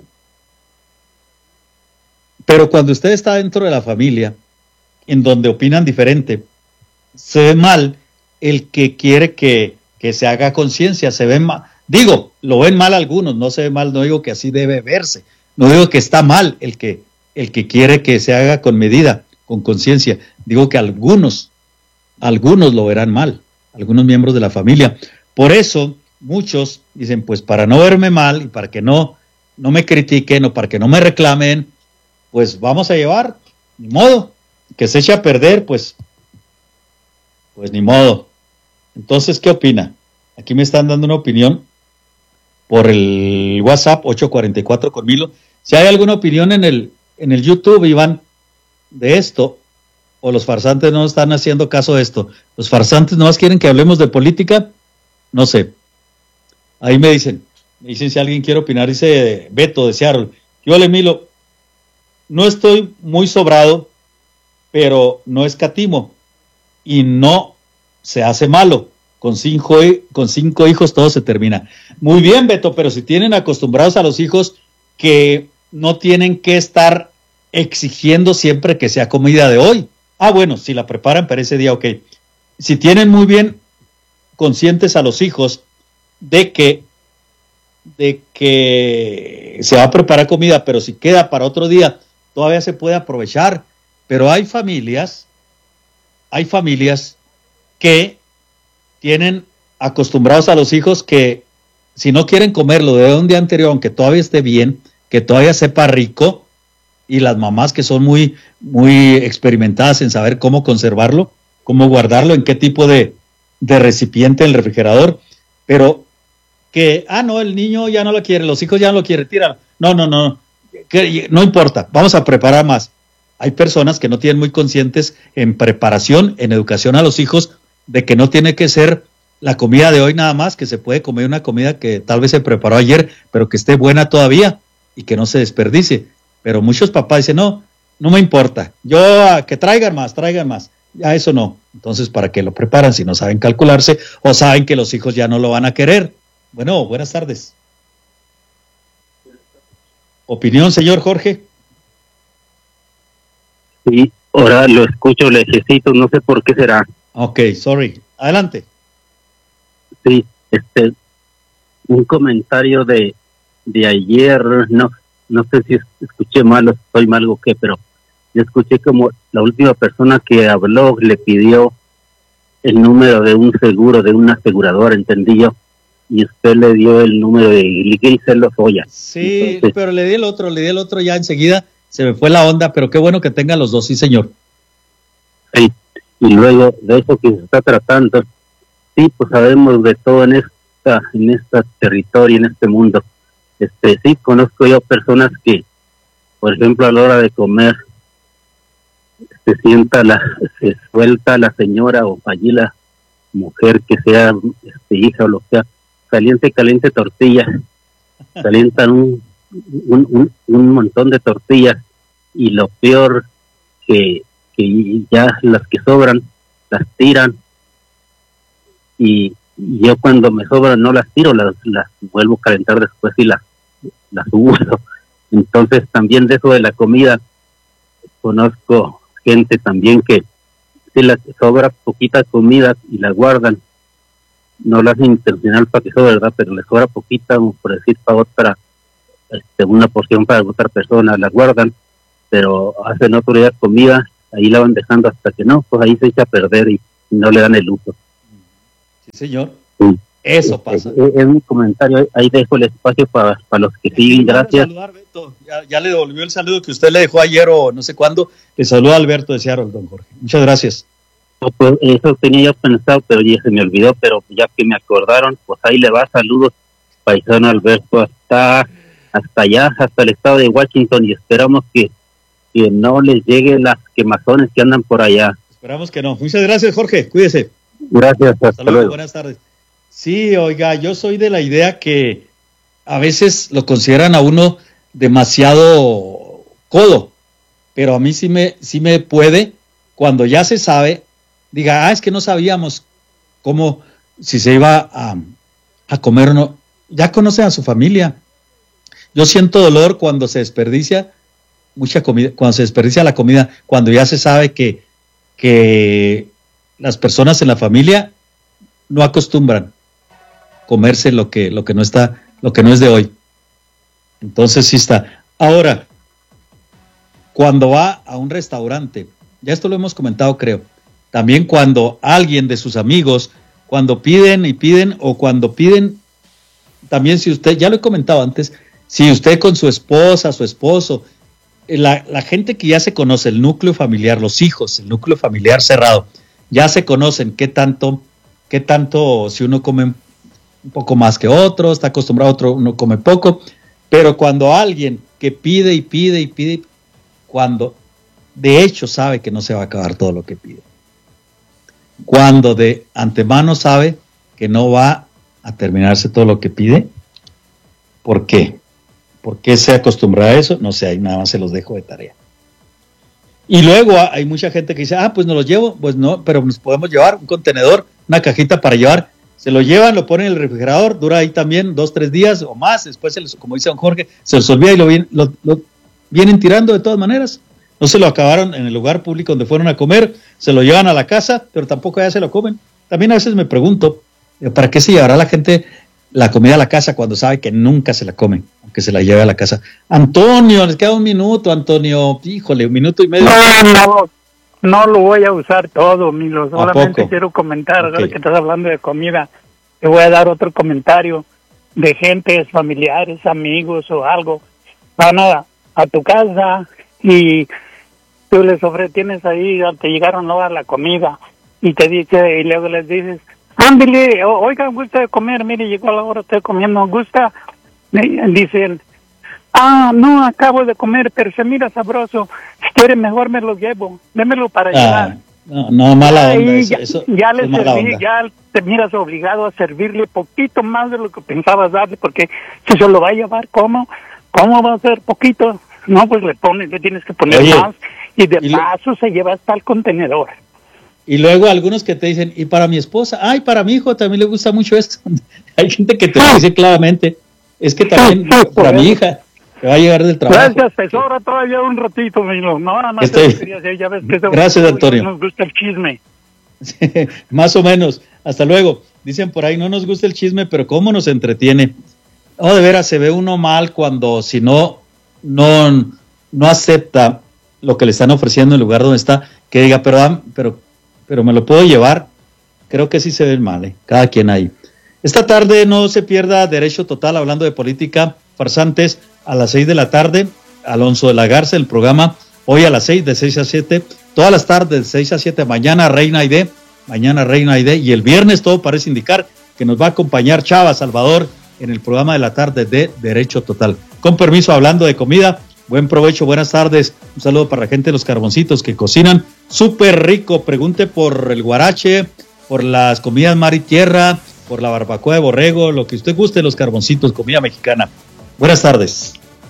[SPEAKER 1] Pero cuando usted está dentro de la familia, en donde opinan diferente, se ve mal el que quiere que, que se haga conciencia, se ve mal. Digo, lo ven mal algunos, no se ve mal, no digo que así debe verse, no digo que está mal el que, el que quiere que se haga con medida, con conciencia, digo que algunos, algunos lo verán mal, algunos miembros de la familia. Por eso, muchos dicen, pues para no verme mal y para que no, no me critiquen o para que no me reclamen, pues vamos a llevar, ni modo, que se eche a perder, pues, pues ni modo. Entonces, ¿qué opina? Aquí me están dando una opinión por el WhatsApp ocho cuarenta y cuatro con Milo. Si hay alguna opinión en el, en el YouTube, Iván, de esto, o los farsantes no están haciendo caso de esto, los farsantes no más quieren que hablemos de política, no sé. Ahí me dicen, me dicen si alguien quiere opinar, dice Beto de Seattle. Yo le Milo, no estoy muy sobrado, pero no escatimo y no se hace malo. Con cinco, con cinco hijos todo se termina. Muy bien, Beto, pero si tienen acostumbrados a los hijos que no tienen que estar exigiendo siempre que sea comida de hoy. Ah, bueno, si la preparan para ese día, ok. Si tienen muy bien conscientes a los hijos de que, de que se va a preparar comida, pero si queda para otro día, todavía se puede aprovechar. Pero hay familias, hay familias que tienen acostumbrados a los hijos que si no quieren comerlo de un día anterior, aunque todavía esté bien, que todavía sepa rico, y las mamás que son muy, muy experimentadas en saber cómo conservarlo, cómo guardarlo, en qué tipo de, de recipiente en el refrigerador, pero que, ah, no, el niño ya no lo quiere, los hijos ya no lo quieren, tíralo. No, no, no, que, no importa, vamos a preparar más. Hay personas que no tienen muy conscientes en preparación, en educación a los hijos, de que no tiene que ser la comida de hoy nada más, que se puede comer una comida que tal vez se preparó ayer, pero que esté buena todavía y que no se desperdicie. Pero muchos papás dicen, no, no me importa, yo que traigan más, traigan más. Ya eso no. Entonces, ¿para qué lo preparan si no saben calcularse o saben que los hijos ya no lo van a querer? Bueno, buenas tardes. ¿Opinión, señor Jorge?
[SPEAKER 3] Sí, ahora lo escucho, le necesito, no sé por qué será.
[SPEAKER 1] Ok, sorry. Adelante.
[SPEAKER 3] Sí, este, un comentario de, de ayer, no no sé si escuché mal o estoy mal o qué, pero yo escuché como la última persona que habló le pidió el número de un seguro, de una aseguradora, entendí yo, y usted le dio el número de Grisel Lozoya.
[SPEAKER 1] Sí,
[SPEAKER 3] Entonces,
[SPEAKER 1] pero le di el otro, le di el otro ya enseguida, se me fue la onda, pero qué bueno que tenga los dos, sí señor.
[SPEAKER 3] sí, y luego de eso que se está tratando, sí, pues sabemos de todo en esta, en este territorio, en este mundo. Este, sí, conozco yo personas que, por ejemplo, a la hora de comer, se sienta la, se suelta la señora o allí la mujer que sea este, hija o lo que sea, caliente, caliente tortilla, calientan un, un, un, un montón de tortillas y lo peor que, que ya las que sobran las tiran y yo cuando me sobran no las tiro, las, las vuelvo a calentar después y las, las uso. Entonces también de eso de la comida, conozco gente también que si les sobra poquita comida y la guardan, no lo hacen intencional para que sobre, ¿verdad? Pero les sobra poquita, por decir, para otra, este, una porción para otra persona, la guardan, pero hacen otro día comida, ahí la van dejando hasta que no, pues ahí se echa a perder y, y no le dan el uso.
[SPEAKER 1] Sí, señor.
[SPEAKER 3] Sí.
[SPEAKER 1] Eso pasa.
[SPEAKER 3] Es, es mi comentario, ahí dejo el espacio para, para los que siguen, gracias.
[SPEAKER 1] Saludar, Beto. Ya, ya le devolvió el saludo que usted le dejó ayer o no sé cuándo. Le saluda Alberto de Seattle, don Jorge. Muchas gracias.
[SPEAKER 3] No, pues, eso tenía yo pensado, pero ya se me olvidó, pero ya que me acordaron, pues ahí le va, saludos, paisano Alberto, hasta hasta allá, hasta el estado de Washington, y esperamos que, que no les lleguen las quemazones que andan por allá.
[SPEAKER 1] Esperamos que no. Muchas gracias, Jorge. Cuídese.
[SPEAKER 3] Gracias, hasta,
[SPEAKER 1] hasta luego.
[SPEAKER 3] luego.
[SPEAKER 1] Buenas tardes. Sí, oiga, yo soy de la idea que a veces lo consideran a uno demasiado codo, pero a mí sí me, sí me puede, cuando ya se sabe, diga, ah, es que no sabíamos cómo, si se iba a, a comer o no. Ya conocen a su familia. Yo siento dolor cuando se desperdicia mucha comida, cuando se desperdicia la comida, cuando ya se sabe que, que las personas en la familia no acostumbran comerse lo que, lo que no está, lo que no es de hoy. Entonces sí está. Ahora, cuando va a un restaurante, ya esto lo hemos comentado, creo, también cuando alguien de sus amigos, cuando piden y piden, o cuando piden, también si usted, ya lo he comentado antes, si usted con su esposa, su esposo, la, la gente que ya se conoce, el núcleo familiar, los hijos, el núcleo familiar cerrado, ya se conocen qué tanto, qué tanto, si uno come un poco más que otro, está acostumbrado a otro, uno come poco, pero cuando alguien que pide y pide y pide, cuando de hecho sabe que no se va a acabar todo lo que pide, cuando de antemano sabe que no va a terminarse todo lo que pide, ¿por qué? ¿Por qué se acostumbra a eso? No sé, ahí nada más se los dejo de tarea. Y luego hay mucha gente que dice, ah, pues no los llevo, pues no, pero nos podemos llevar un contenedor, una cajita para llevar. Se lo llevan, lo ponen en el refrigerador, dura ahí también dos, tres días o más, después, se les, como dice don Jorge, se los olvida y lo, vienen, lo, lo vienen tirando de todas maneras. No se lo acabaron en el lugar público donde fueron a comer, se lo llevan a la casa, pero tampoco ya se lo comen. También a veces me pregunto, ¿para qué se llevará la gente la comida a la casa cuando sabe que nunca se la comen, aunque se la lleve a la casa? Antonio, les queda un minuto, Antonio, híjole, un minuto y medio.
[SPEAKER 10] No, no, no lo voy a usar todo, Milo, solamente quiero comentar, okay. Ahora que estás hablando de comida, te voy a dar otro comentario de gentes, familiares, amigos o algo, van a, a tu casa y tú les ofreces, tienes ahí, te llegaron a la comida y te dice, y luego les dices, ándale, oiga, gusta de comer, mire, llegó la hora, estoy comiendo, gusta, dicen, ah, no, acabo de comer, pero se mira sabroso, si quiere mejor me lo llevo, démelo para ah, llevar.
[SPEAKER 1] No, no, mala onda, eso,
[SPEAKER 10] ya,
[SPEAKER 1] eso
[SPEAKER 10] ya le serví,
[SPEAKER 1] onda.
[SPEAKER 10] Ya te miras obligado a servirle poquito más de lo que pensabas darle, porque si se lo va a llevar, ¿cómo? ¿Cómo va a ser poquito? No, pues le pones, le tienes que poner Oye, más, y de y paso le... se lleva hasta el contenedor.
[SPEAKER 1] Y luego algunos que te dicen, y para mi esposa, ay, para mi hijo también le gusta mucho esto. Hay gente que te lo dice claramente, es que también para mi hija, que va a llegar del trabajo.
[SPEAKER 10] Gracias, te sobra todavía un ratito, Milo. No, nada más
[SPEAKER 1] Estoy...
[SPEAKER 10] te quería decir, ya ves que
[SPEAKER 1] Gracias, Antonio.
[SPEAKER 10] Nos gusta el chisme.
[SPEAKER 1] Más o menos. Hasta luego. Dicen por ahí, no nos gusta el chisme, pero cómo nos entretiene. Oh, de veras, se ve uno mal cuando si no, no, no acepta lo que le están ofreciendo en el lugar donde está, que diga, pero, pero, pero me lo puedo llevar. Creo que sí se ven mal, ¿eh? Cada quien ahí. Esta tarde no se pierda Derecho Total, hablando de política, farsantes, a las seis de la tarde, Alonso de la Garza, el programa, hoy a las seis, de seis a siete, todas las tardes, de seis a siete, mañana Reina Aide, mañana Reina Aide, y el viernes todo parece indicar que nos va a acompañar Chava Salvador en el programa de la tarde de Derecho Total. Con permiso, hablando de comida, buen provecho, buenas tardes, un saludo para la gente de Los Carboncitos que cocinan súper rico. Pregunte por el guarache, por las comidas mar y tierra, por la barbacoa de borrego, lo que usted guste, Los Carboncitos, comida mexicana. Buenas tardes.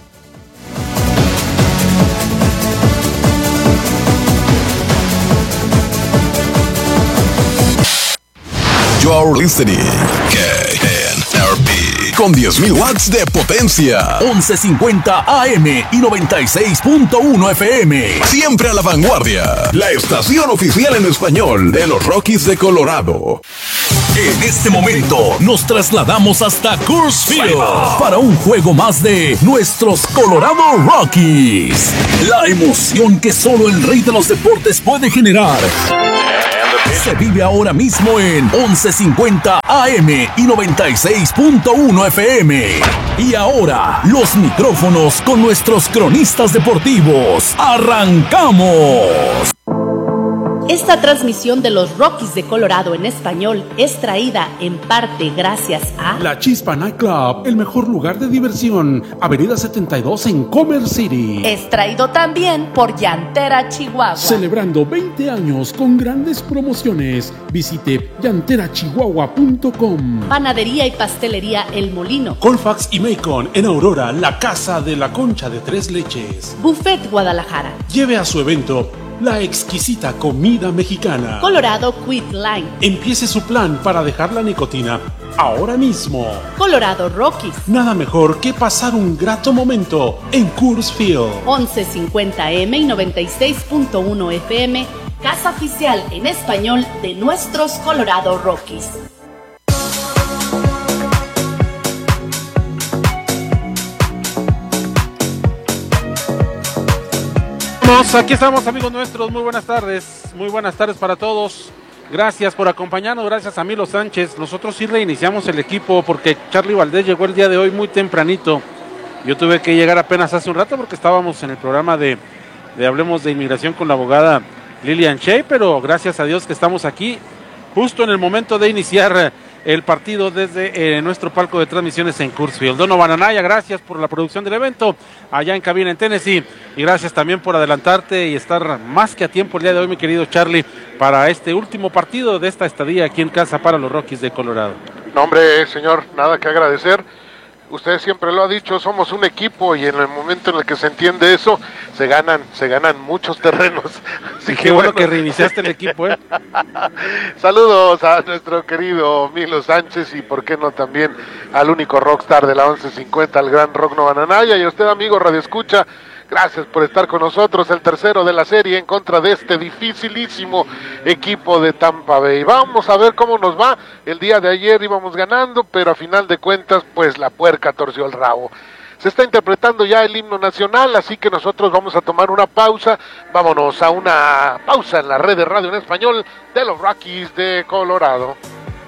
[SPEAKER 11] You're listening K N R P con diez mil watts de potencia, once cincuenta A M y noventa y seis punto uno F M. Siempre a la vanguardia. La estación oficial en español de los Rockies de Colorado. En este momento nos trasladamos hasta Coors Field para un juego más de nuestros Colorado Rockies. La emoción que solo el rey de los deportes puede generar se vive ahora mismo en once cincuenta A M y noventa y seis punto uno F M. Y ahora, los micrófonos con nuestros cronistas deportivos. ¡Arrancamos!
[SPEAKER 12] Esta transmisión de los Rockies de Colorado en español es traída en parte gracias a
[SPEAKER 13] La Chispa Nightclub, el mejor lugar de diversión, Avenida setenta y dos en Commerce City.
[SPEAKER 12] Es traído también por Llantera Chihuahua.
[SPEAKER 13] Celebrando veinte años con grandes promociones. Visite llantera chihuahua punto com.
[SPEAKER 12] Panadería y pastelería El Molino.
[SPEAKER 13] Colfax y Macon en Aurora, la casa de la concha de tres leches.
[SPEAKER 12] Buffet Guadalajara.
[SPEAKER 13] Lleve a su evento la exquisita comida mexicana.
[SPEAKER 12] Colorado Quit Line.
[SPEAKER 13] Empiece su plan para dejar la nicotina ahora mismo.
[SPEAKER 12] Colorado Rockies.
[SPEAKER 13] Nada mejor que pasar un grato momento en Coors Field.
[SPEAKER 12] once cincuenta M y noventa y seis punto uno F M, casa oficial en español de nuestros Colorado Rockies.
[SPEAKER 2] Aquí estamos, amigos nuestros, muy buenas tardes, muy buenas tardes para todos, gracias por acompañarnos, gracias a Milo Sánchez. Nosotros sí reiniciamos el equipo porque Charlie Valdés llegó el día de hoy muy tempranito. Yo tuve que llegar apenas hace un rato porque estábamos en el programa de, de Hablemos de Inmigración con la abogada Lilian Shea, pero gracias a Dios que estamos aquí justo en el momento de iniciar el partido desde eh, nuestro palco de transmisiones en Coors Field. Donovan Anaya, gracias por la producción del evento allá en cabina en Tennessee, y gracias también por adelantarte y estar más que a tiempo el día de hoy, mi querido Charlie, para este último partido de esta estadía aquí en casa para los Rockies de Colorado.
[SPEAKER 14] No, hombre, señor, nada que agradecer. Usted siempre lo ha dicho, somos un equipo y en el momento en el que se entiende eso, se ganan, se ganan muchos terrenos. Así
[SPEAKER 2] que qué bueno, bueno que reiniciaste el equipo, ¿eh?
[SPEAKER 14] Saludos a nuestro querido Milo Sánchez y por qué no también al único rockstar de la once cincuenta, al gran Rock Novananaya, y a usted, amigo Radio Escucha. Gracias por estar con nosotros, el tercero de la serie en contra de este dificilísimo equipo de Tampa Bay. Vamos a ver cómo nos va. El día de ayer íbamos ganando, pero a final de cuentas, pues la puerca torció el rabo. Se está interpretando ya el himno nacional, así que nosotros vamos a tomar una pausa. Vámonos a una pausa en la red de radio en español de los Rockies de Colorado.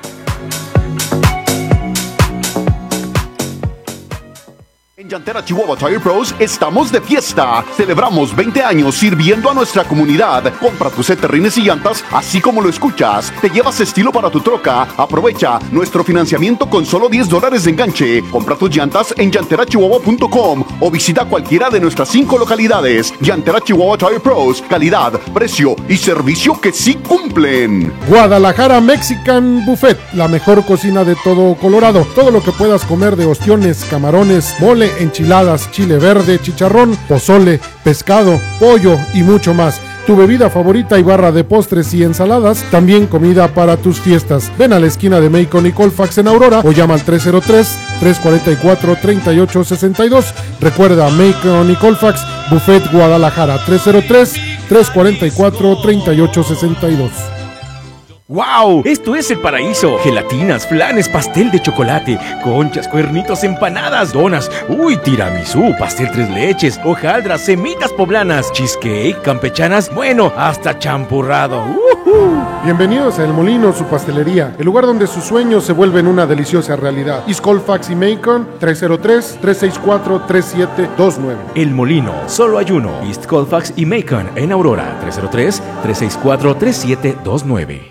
[SPEAKER 15] En Llantera Chihuahua Tire Pros estamos de fiesta. Celebramos veinte años sirviendo a nuestra comunidad. Compra tus terrenos y llantas, así como lo escuchas. Te llevas estilo para tu troca. Aprovecha nuestro financiamiento con solo diez dólares de enganche. Compra tus llantas en llantera chihuahua punto com o visita cualquiera de nuestras cinco localidades. Llantera Chihuahua Tire Pros. Calidad, precio y servicio que sí cumplen.
[SPEAKER 16] Guadalajara Mexican Buffet, la mejor cocina de todo Colorado. Todo lo que puedas comer de ostiones, camarones, mole, enchiladas, chile verde, chicharrón, pozole, pescado, pollo y mucho más. tu bebida favorita y barra de postres y ensaladas, también comida para tus fiestas. Ven a la esquina de Macon y Colfax en Aurora o llama al tres cero tres, tres cuatro cuatro, tres ocho seis dos. Recuerda, Macon y Colfax, Buffet Guadalajara, tres cero tres, tres cuatro cuatro, tres ocho seis dos.
[SPEAKER 17] ¡Wow! Esto es el paraíso. Gelatinas, flanes, pastel de chocolate, conchas, cuernitos, empanadas, donas, uy, tiramisú, pastel tres leches, hojaldras, semitas poblanas, cheesecake, campechanas, bueno, hasta champurrado. ¡Uh-huh!
[SPEAKER 16] Bienvenidos a El Molino, su pastelería, el lugar donde sus sueños se vuelven una deliciosa realidad. East Colfax y Macon, tres cero tres, tres seis cuatro, tres siete dos nueve.
[SPEAKER 17] El Molino, solo hay uno. East Colfax y Macon en Aurora, tres cero tres, tres seis cuatro, tres siete dos nueve.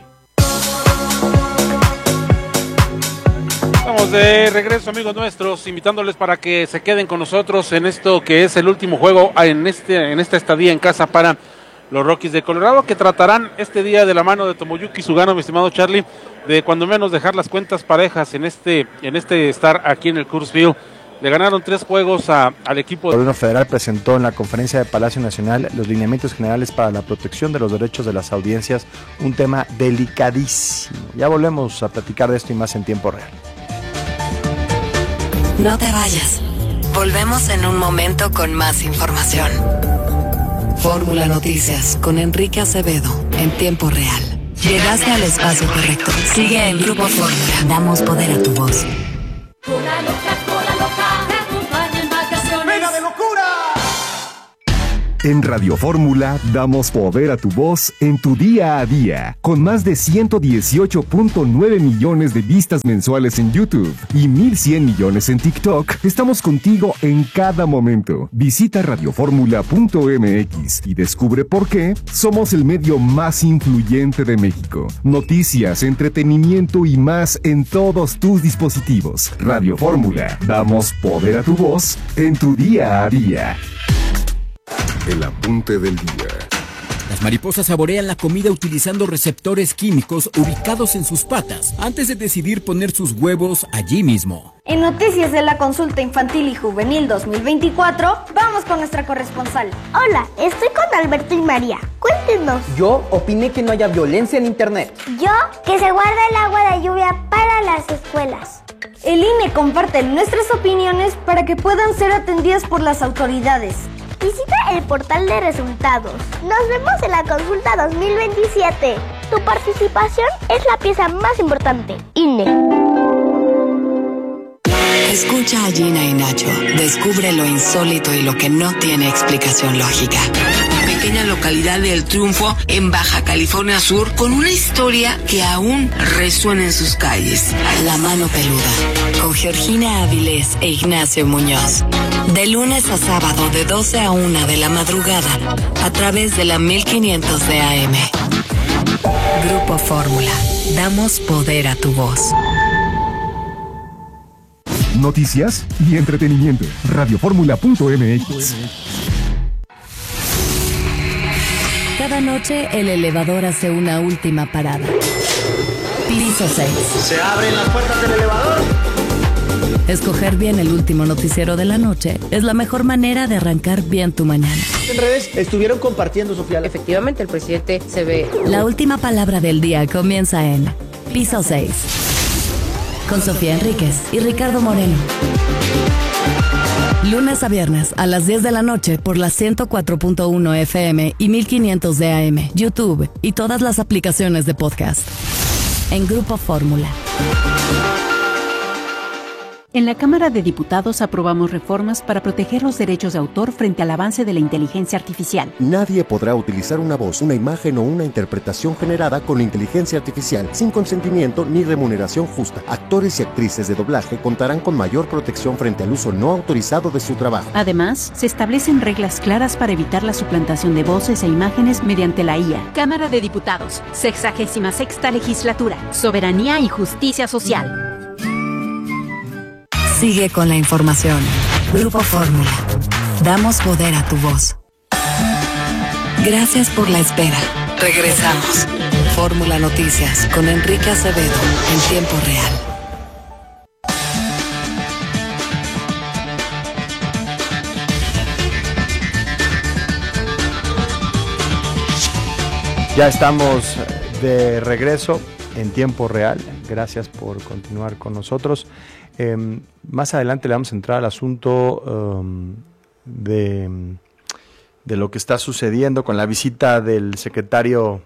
[SPEAKER 2] De regreso, amigos nuestros, invitándoles para que se queden con nosotros en esto que es el último juego en este en esta estadía en casa para los Rockies de Colorado, que tratarán este día de la mano de Tomoyuki Sugano, mi estimado Charlie, de cuando menos dejar las cuentas parejas en este en este estar aquí en el Coors Field. Le ganaron tres juegos a, al equipo.
[SPEAKER 18] El gobierno federal presentó en la conferencia de Palacio Nacional los lineamientos generales para la protección de los derechos de las audiencias, un tema delicadísimo. Ya volvemos a platicar de esto y más en tiempo real.
[SPEAKER 19] No te vayas. Volvemos en un momento con más información. Fórmula Noticias con Enrique Acevedo en tiempo real. Llegaste al espacio correcto. Sigue en Grupo Fórmula. Damos poder a tu voz.
[SPEAKER 20] Cola loca, cola loca, te acompaña en vacaciones. ¡Venga de locura!
[SPEAKER 21] En Radio Fórmula damos poder a tu voz en tu día a día. Con más de ciento dieciocho punto nueve millones de vistas mensuales en YouTube y mil cien millones en TikTok, estamos contigo en cada momento. Visita radio fórmula punto m x y descubre por qué somos el medio más influyente de México. Noticias, entretenimiento y más en todos tus dispositivos. Radio Fórmula, damos poder a tu voz en tu día a día.
[SPEAKER 22] El apunte del día.
[SPEAKER 23] Las mariposas saborean la comida utilizando receptores químicos ubicados en sus patas antes de decidir poner sus huevos allí mismo.
[SPEAKER 24] En Noticias de la Consulta Infantil y Juvenil dos mil veinticuatro, vamos con nuestra corresponsal.
[SPEAKER 25] Hola, estoy con Alberto y María. Cuéntenos.
[SPEAKER 26] Yo opiné que no haya violencia en internet.
[SPEAKER 25] Yo, que se guarda el agua de lluvia para las escuelas.
[SPEAKER 24] El I N E comparte nuestras opiniones para que puedan ser atendidas por las autoridades.
[SPEAKER 25] Visita el portal de resultados. Nos vemos en la consulta dos mil veintisiete. Tu participación es la pieza más importante. I N E.
[SPEAKER 19] Escucha a Gina y Nacho. Descubre lo insólito y lo que no tiene explicación lógica. Pequeña localidad de El Triunfo, en Baja California Sur, con una historia que aún resuena en sus calles. La Mano Peluda, con Georgina Avilés e Ignacio Muñoz. De lunes a sábado, de doce a una de la madrugada, a través de la mil quinientos de A M. Grupo Fórmula. Damos poder a tu voz.
[SPEAKER 21] Noticias y entretenimiento. radio fórmula punto m x.
[SPEAKER 8] Cada noche el elevador hace una última parada. Piso seis.
[SPEAKER 27] ¿Se abren las puertas del elevador?
[SPEAKER 8] Escoger bien el último noticiero de la noche es la mejor manera de arrancar bien tu mañana.
[SPEAKER 27] En redes estuvieron compartiendo, Sofía.
[SPEAKER 8] Efectivamente, el presidente se ve... La última palabra del día comienza en Piso seis. Con Sofía Enríquez y Ricardo Moreno. Lunes a viernes a las diez de la noche por la ciento cuatro punto uno F M y mil quinientos de A M, YouTube y todas las aplicaciones de podcast. En Grupo Fórmula.
[SPEAKER 28] En la Cámara de Diputados aprobamos reformas para proteger los derechos de autor frente al avance de la inteligencia artificial.
[SPEAKER 29] Nadie podrá utilizar una voz, una imagen o una interpretación generada con la inteligencia artificial sin consentimiento ni remuneración justa. Actores y actrices de doblaje contarán con mayor protección frente al uso no autorizado de su trabajo.
[SPEAKER 28] Además, se establecen reglas claras para evitar la suplantación de voces e imágenes mediante la I A.
[SPEAKER 30] Cámara de Diputados, sexagésima sexta legislatura, soberanía y justicia social.
[SPEAKER 19] Sigue con la información. Grupo Fórmula. Damos poder a tu voz. Gracias por la espera. Regresamos. Fórmula Noticias con Enrique Acevedo en tiempo real.
[SPEAKER 18] Ya estamos de regreso en tiempo real. Gracias por continuar con nosotros. Eh, más adelante le vamos a entrar al asunto um, de, de lo que está sucediendo con la visita del secretario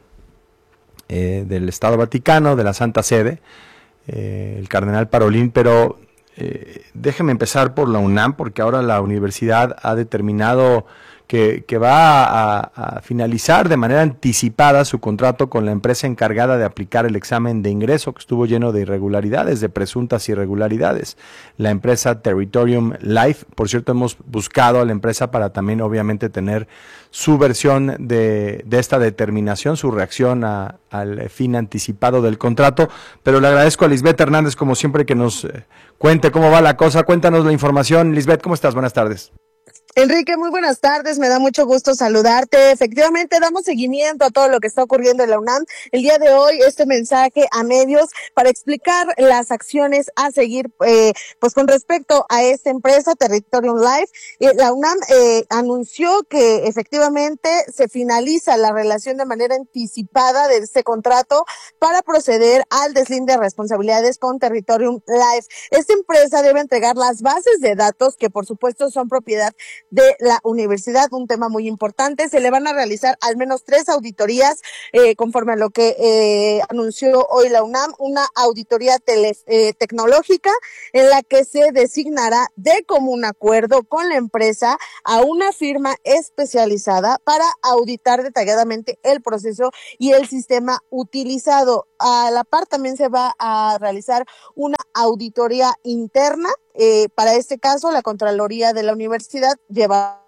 [SPEAKER 18] eh, del Estado Vaticano, de la Santa Sede, eh, el cardenal Parolin, pero eh, déjeme empezar por la UNAM, porque ahora la universidad ha determinado Que, que va a, a finalizar de manera anticipada su contrato con la empresa encargada de aplicar el examen de ingreso, que estuvo lleno de irregularidades, de presuntas irregularidades. La empresa Territorium Life, por cierto, hemos buscado a la empresa para también obviamente tener su versión de, de esta determinación, su reacción a, al fin anticipado del contrato, pero le agradezco a Lisbeth Hernández, como siempre, que nos eh, cuente cómo va la cosa. Cuéntanos la información. Lisbeth, ¿cómo estás? Buenas tardes.
[SPEAKER 1] Enrique, muy buenas tardes, me da mucho gusto saludarte. Efectivamente, damos seguimiento a todo lo que está ocurriendo en la UNAM. El día de hoy, este mensaje a medios para explicar las acciones a seguir, eh, pues con respecto a esta empresa, Territorium Life. Eh, la UNAM eh, anunció que efectivamente se finaliza la relación de manera anticipada de este contrato para proceder al deslinde de responsabilidades con Territorium Life. Esta empresa debe entregar las bases de datos que por supuesto son propiedad de la universidad, un tema muy importante. Se le van a realizar al menos tres auditorías, eh, conforme a lo que eh, anunció hoy la UNAM, una auditoría tele, eh, tecnológica en la que se designará de común acuerdo con la empresa a una firma especializada para auditar detalladamente el proceso y el sistema utilizado. A la par también se va a realizar una auditoría interna. Eh, para este caso, la Contraloría de la Universidad llevará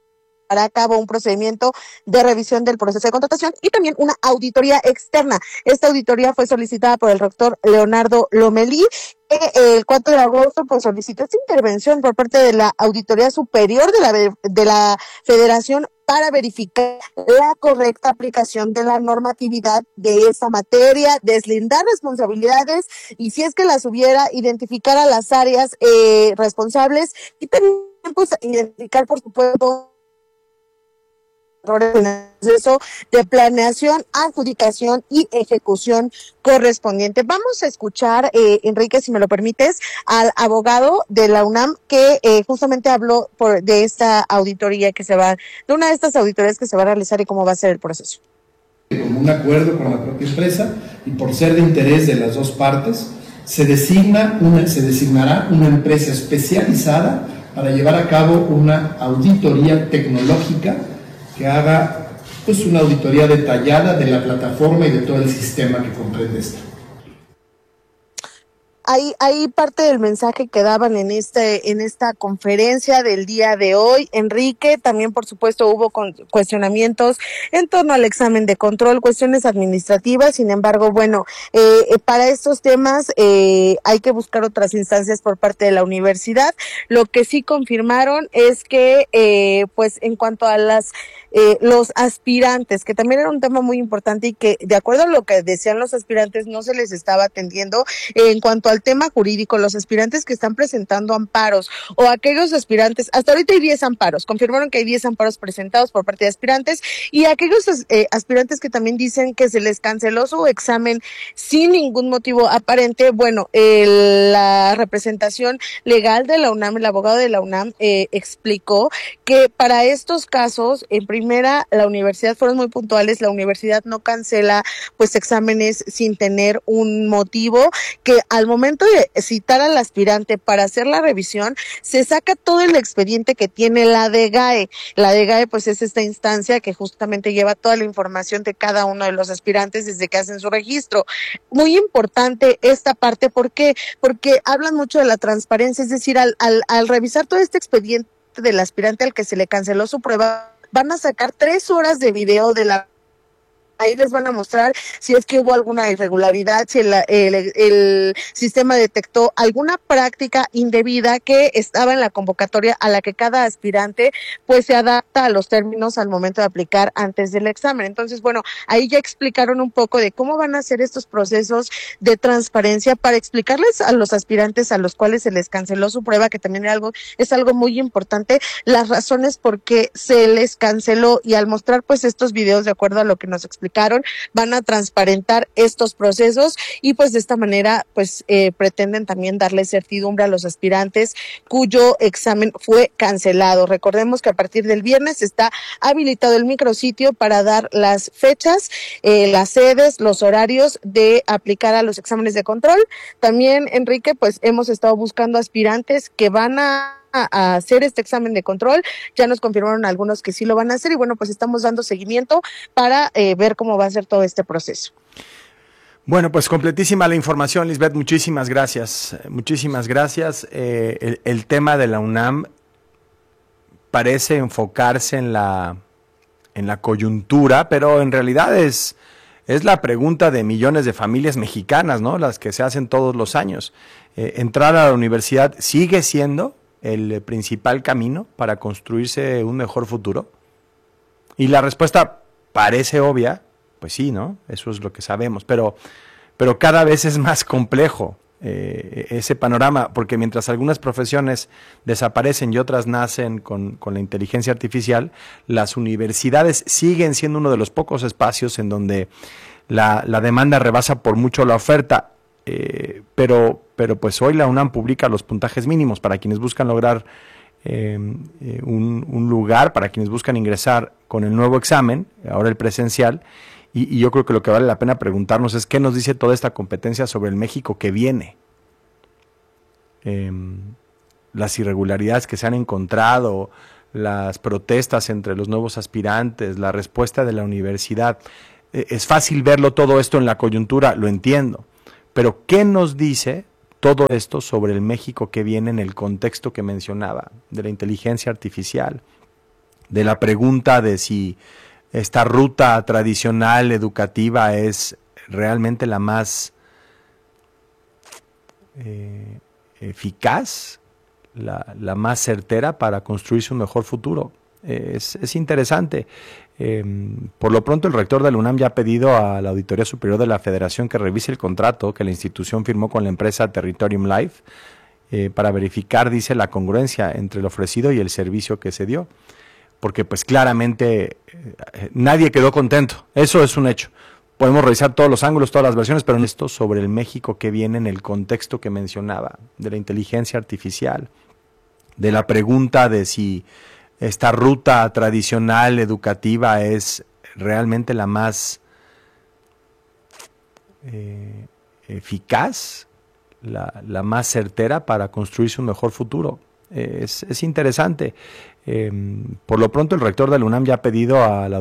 [SPEAKER 1] a cabo un procedimiento de revisión del proceso de contratación y también una auditoría externa. Esta auditoría fue solicitada por el rector Leonardo Lomelí, que eh, el cuatro de agosto pues solicitó esta intervención por parte de la Auditoría Superior de la, de la Federación para verificar la correcta aplicación de la normatividad de esta materia, deslindar responsabilidades y, si es que las hubiera, identificar a las áreas eh, responsables y también pues identificar, por supuesto, errores en el proceso de planeación, adjudicación y ejecución correspondiente. Vamos a escuchar, eh, Enrique, si me lo permites, al abogado de la UNAM que eh, justamente habló por, de esta auditoría que se va, de una de estas auditorías que se va a realizar y cómo va a ser el proceso.
[SPEAKER 3] Como un acuerdo con la propia empresa y por ser de interés de las dos partes, se designa una, se designará una empresa especializada para llevar a cabo una auditoría tecnológica que haga pues una auditoría detallada de la plataforma y de todo el sistema que comprende esto.
[SPEAKER 1] Ahí, ahí parte del mensaje que daban en este, en esta conferencia del día de hoy, Enrique. También, por supuesto, hubo con, cuestionamientos en torno al examen de control, cuestiones administrativas. Sin embargo, bueno, eh, para estos temas eh, hay que buscar otras instancias por parte de la universidad. Lo que sí confirmaron es que, eh, pues, en cuanto a las Eh, los aspirantes, que también era un tema muy importante y que, de acuerdo a lo que decían los aspirantes, no se les estaba atendiendo. En cuanto al tema jurídico, los aspirantes que están presentando amparos o aquellos aspirantes, hasta ahorita hay diez amparos, confirmaron que hay diez amparos presentados por parte de aspirantes, y aquellos eh, aspirantes que también dicen que se les canceló su examen sin ningún motivo aparente. Bueno, el, la representación legal de la UNAM, el abogado de la UNAM, eh, explicó que para estos casos, en primer Primera, la universidad, fueron muy puntuales, la universidad no cancela pues exámenes sin tener un motivo, que al momento de citar al aspirante para hacer la revisión, se saca todo el expediente que tiene la D G A E. La D G A E pues es esta instancia que justamente lleva toda la información de cada uno de los aspirantes desde que hacen su registro. Muy importante esta parte, ¿por qué? Porque hablan mucho de la transparencia, es decir, al, al, al revisar todo este expediente del aspirante al que se le canceló su prueba, van a sacar tres horas de video de la... Ahí les van a mostrar si es que hubo alguna irregularidad, si el, el, el sistema detectó alguna práctica indebida que estaba en la convocatoria a la que cada aspirante pues se adapta a los términos al momento de aplicar antes del examen. Entonces, bueno, ahí ya explicaron un poco de cómo van a ser estos procesos de transparencia para explicarles a los aspirantes a los cuales se les canceló su prueba, que también es algo, es algo muy importante, las razones por qué se les canceló, y al mostrar pues estos videos, de acuerdo a lo que nos explicó acercaron, van a transparentar estos procesos y pues de esta manera pues eh, pretenden también darle certidumbre a los aspirantes cuyo examen fue cancelado. Recordemos que a partir del viernes está habilitado el micrositio para dar las fechas, eh, las sedes, los horarios de aplicar a los exámenes de control. También, Enrique, pues hemos estado buscando aspirantes que van a a hacer este examen de control. Ya nos confirmaron algunos que sí lo van a hacer y bueno, pues estamos dando seguimiento para eh, ver cómo va a ser todo este proceso.
[SPEAKER 18] Bueno, pues completísima la información, Lisbeth, muchísimas gracias, muchísimas gracias. Eh, el, el tema de la UNAM parece enfocarse en la, en la coyuntura, pero en realidad es, es la pregunta de millones de familias mexicanas, ¿no? Las que se hacen todos los años. Eh, entrar a la universidad sigue siendo el principal camino para construirse un mejor futuro. Y la respuesta parece obvia, pues sí, ¿no? Eso es lo que sabemos, pero, pero cada vez es más complejo eh, ese panorama, porque mientras algunas profesiones desaparecen y otras nacen con, con la inteligencia artificial, las universidades siguen siendo uno de los pocos espacios en donde la, la demanda rebasa por mucho la oferta. Eh, pero, pero pues hoy la UNAM publica los puntajes mínimos para quienes buscan lograr eh, eh, un, un lugar, para quienes buscan ingresar con el nuevo examen, ahora el presencial, y, y yo creo que lo que vale la pena preguntarnos es qué nos dice toda esta competencia sobre el México que viene. Eh, las irregularidades que se han encontrado, las protestas entre los nuevos aspirantes, la respuesta de la universidad. Eh, es fácil verlo todo esto en la coyuntura, lo entiendo. Pero, ¿qué nos dice todo esto sobre el México que viene en el contexto que mencionaba, de la inteligencia artificial, de la pregunta de si esta ruta tradicional educativa es realmente la más eh, eficaz, la, la más certera para construirse un mejor futuro? Es, es interesante. Eh, por lo pronto el rector de la UNAM ya ha pedido a la Auditoría Superior de la Federación que revise el contrato que la institución firmó con la empresa Territorium Life eh, para verificar, dice, la congruencia entre el ofrecido y el servicio que se dio, porque pues claramente eh, nadie quedó contento, eso es un hecho. Podemos revisar todos los ángulos, todas las versiones, pero esto sobre el México que viene en el contexto que mencionaba, de la inteligencia artificial, de la pregunta de si esta ruta tradicional educativa es realmente la más eh, eficaz, la, la más certera para construirse un mejor futuro. Eh, es, es interesante. Eh, por lo pronto el rector de la UNAM ya ha pedido a la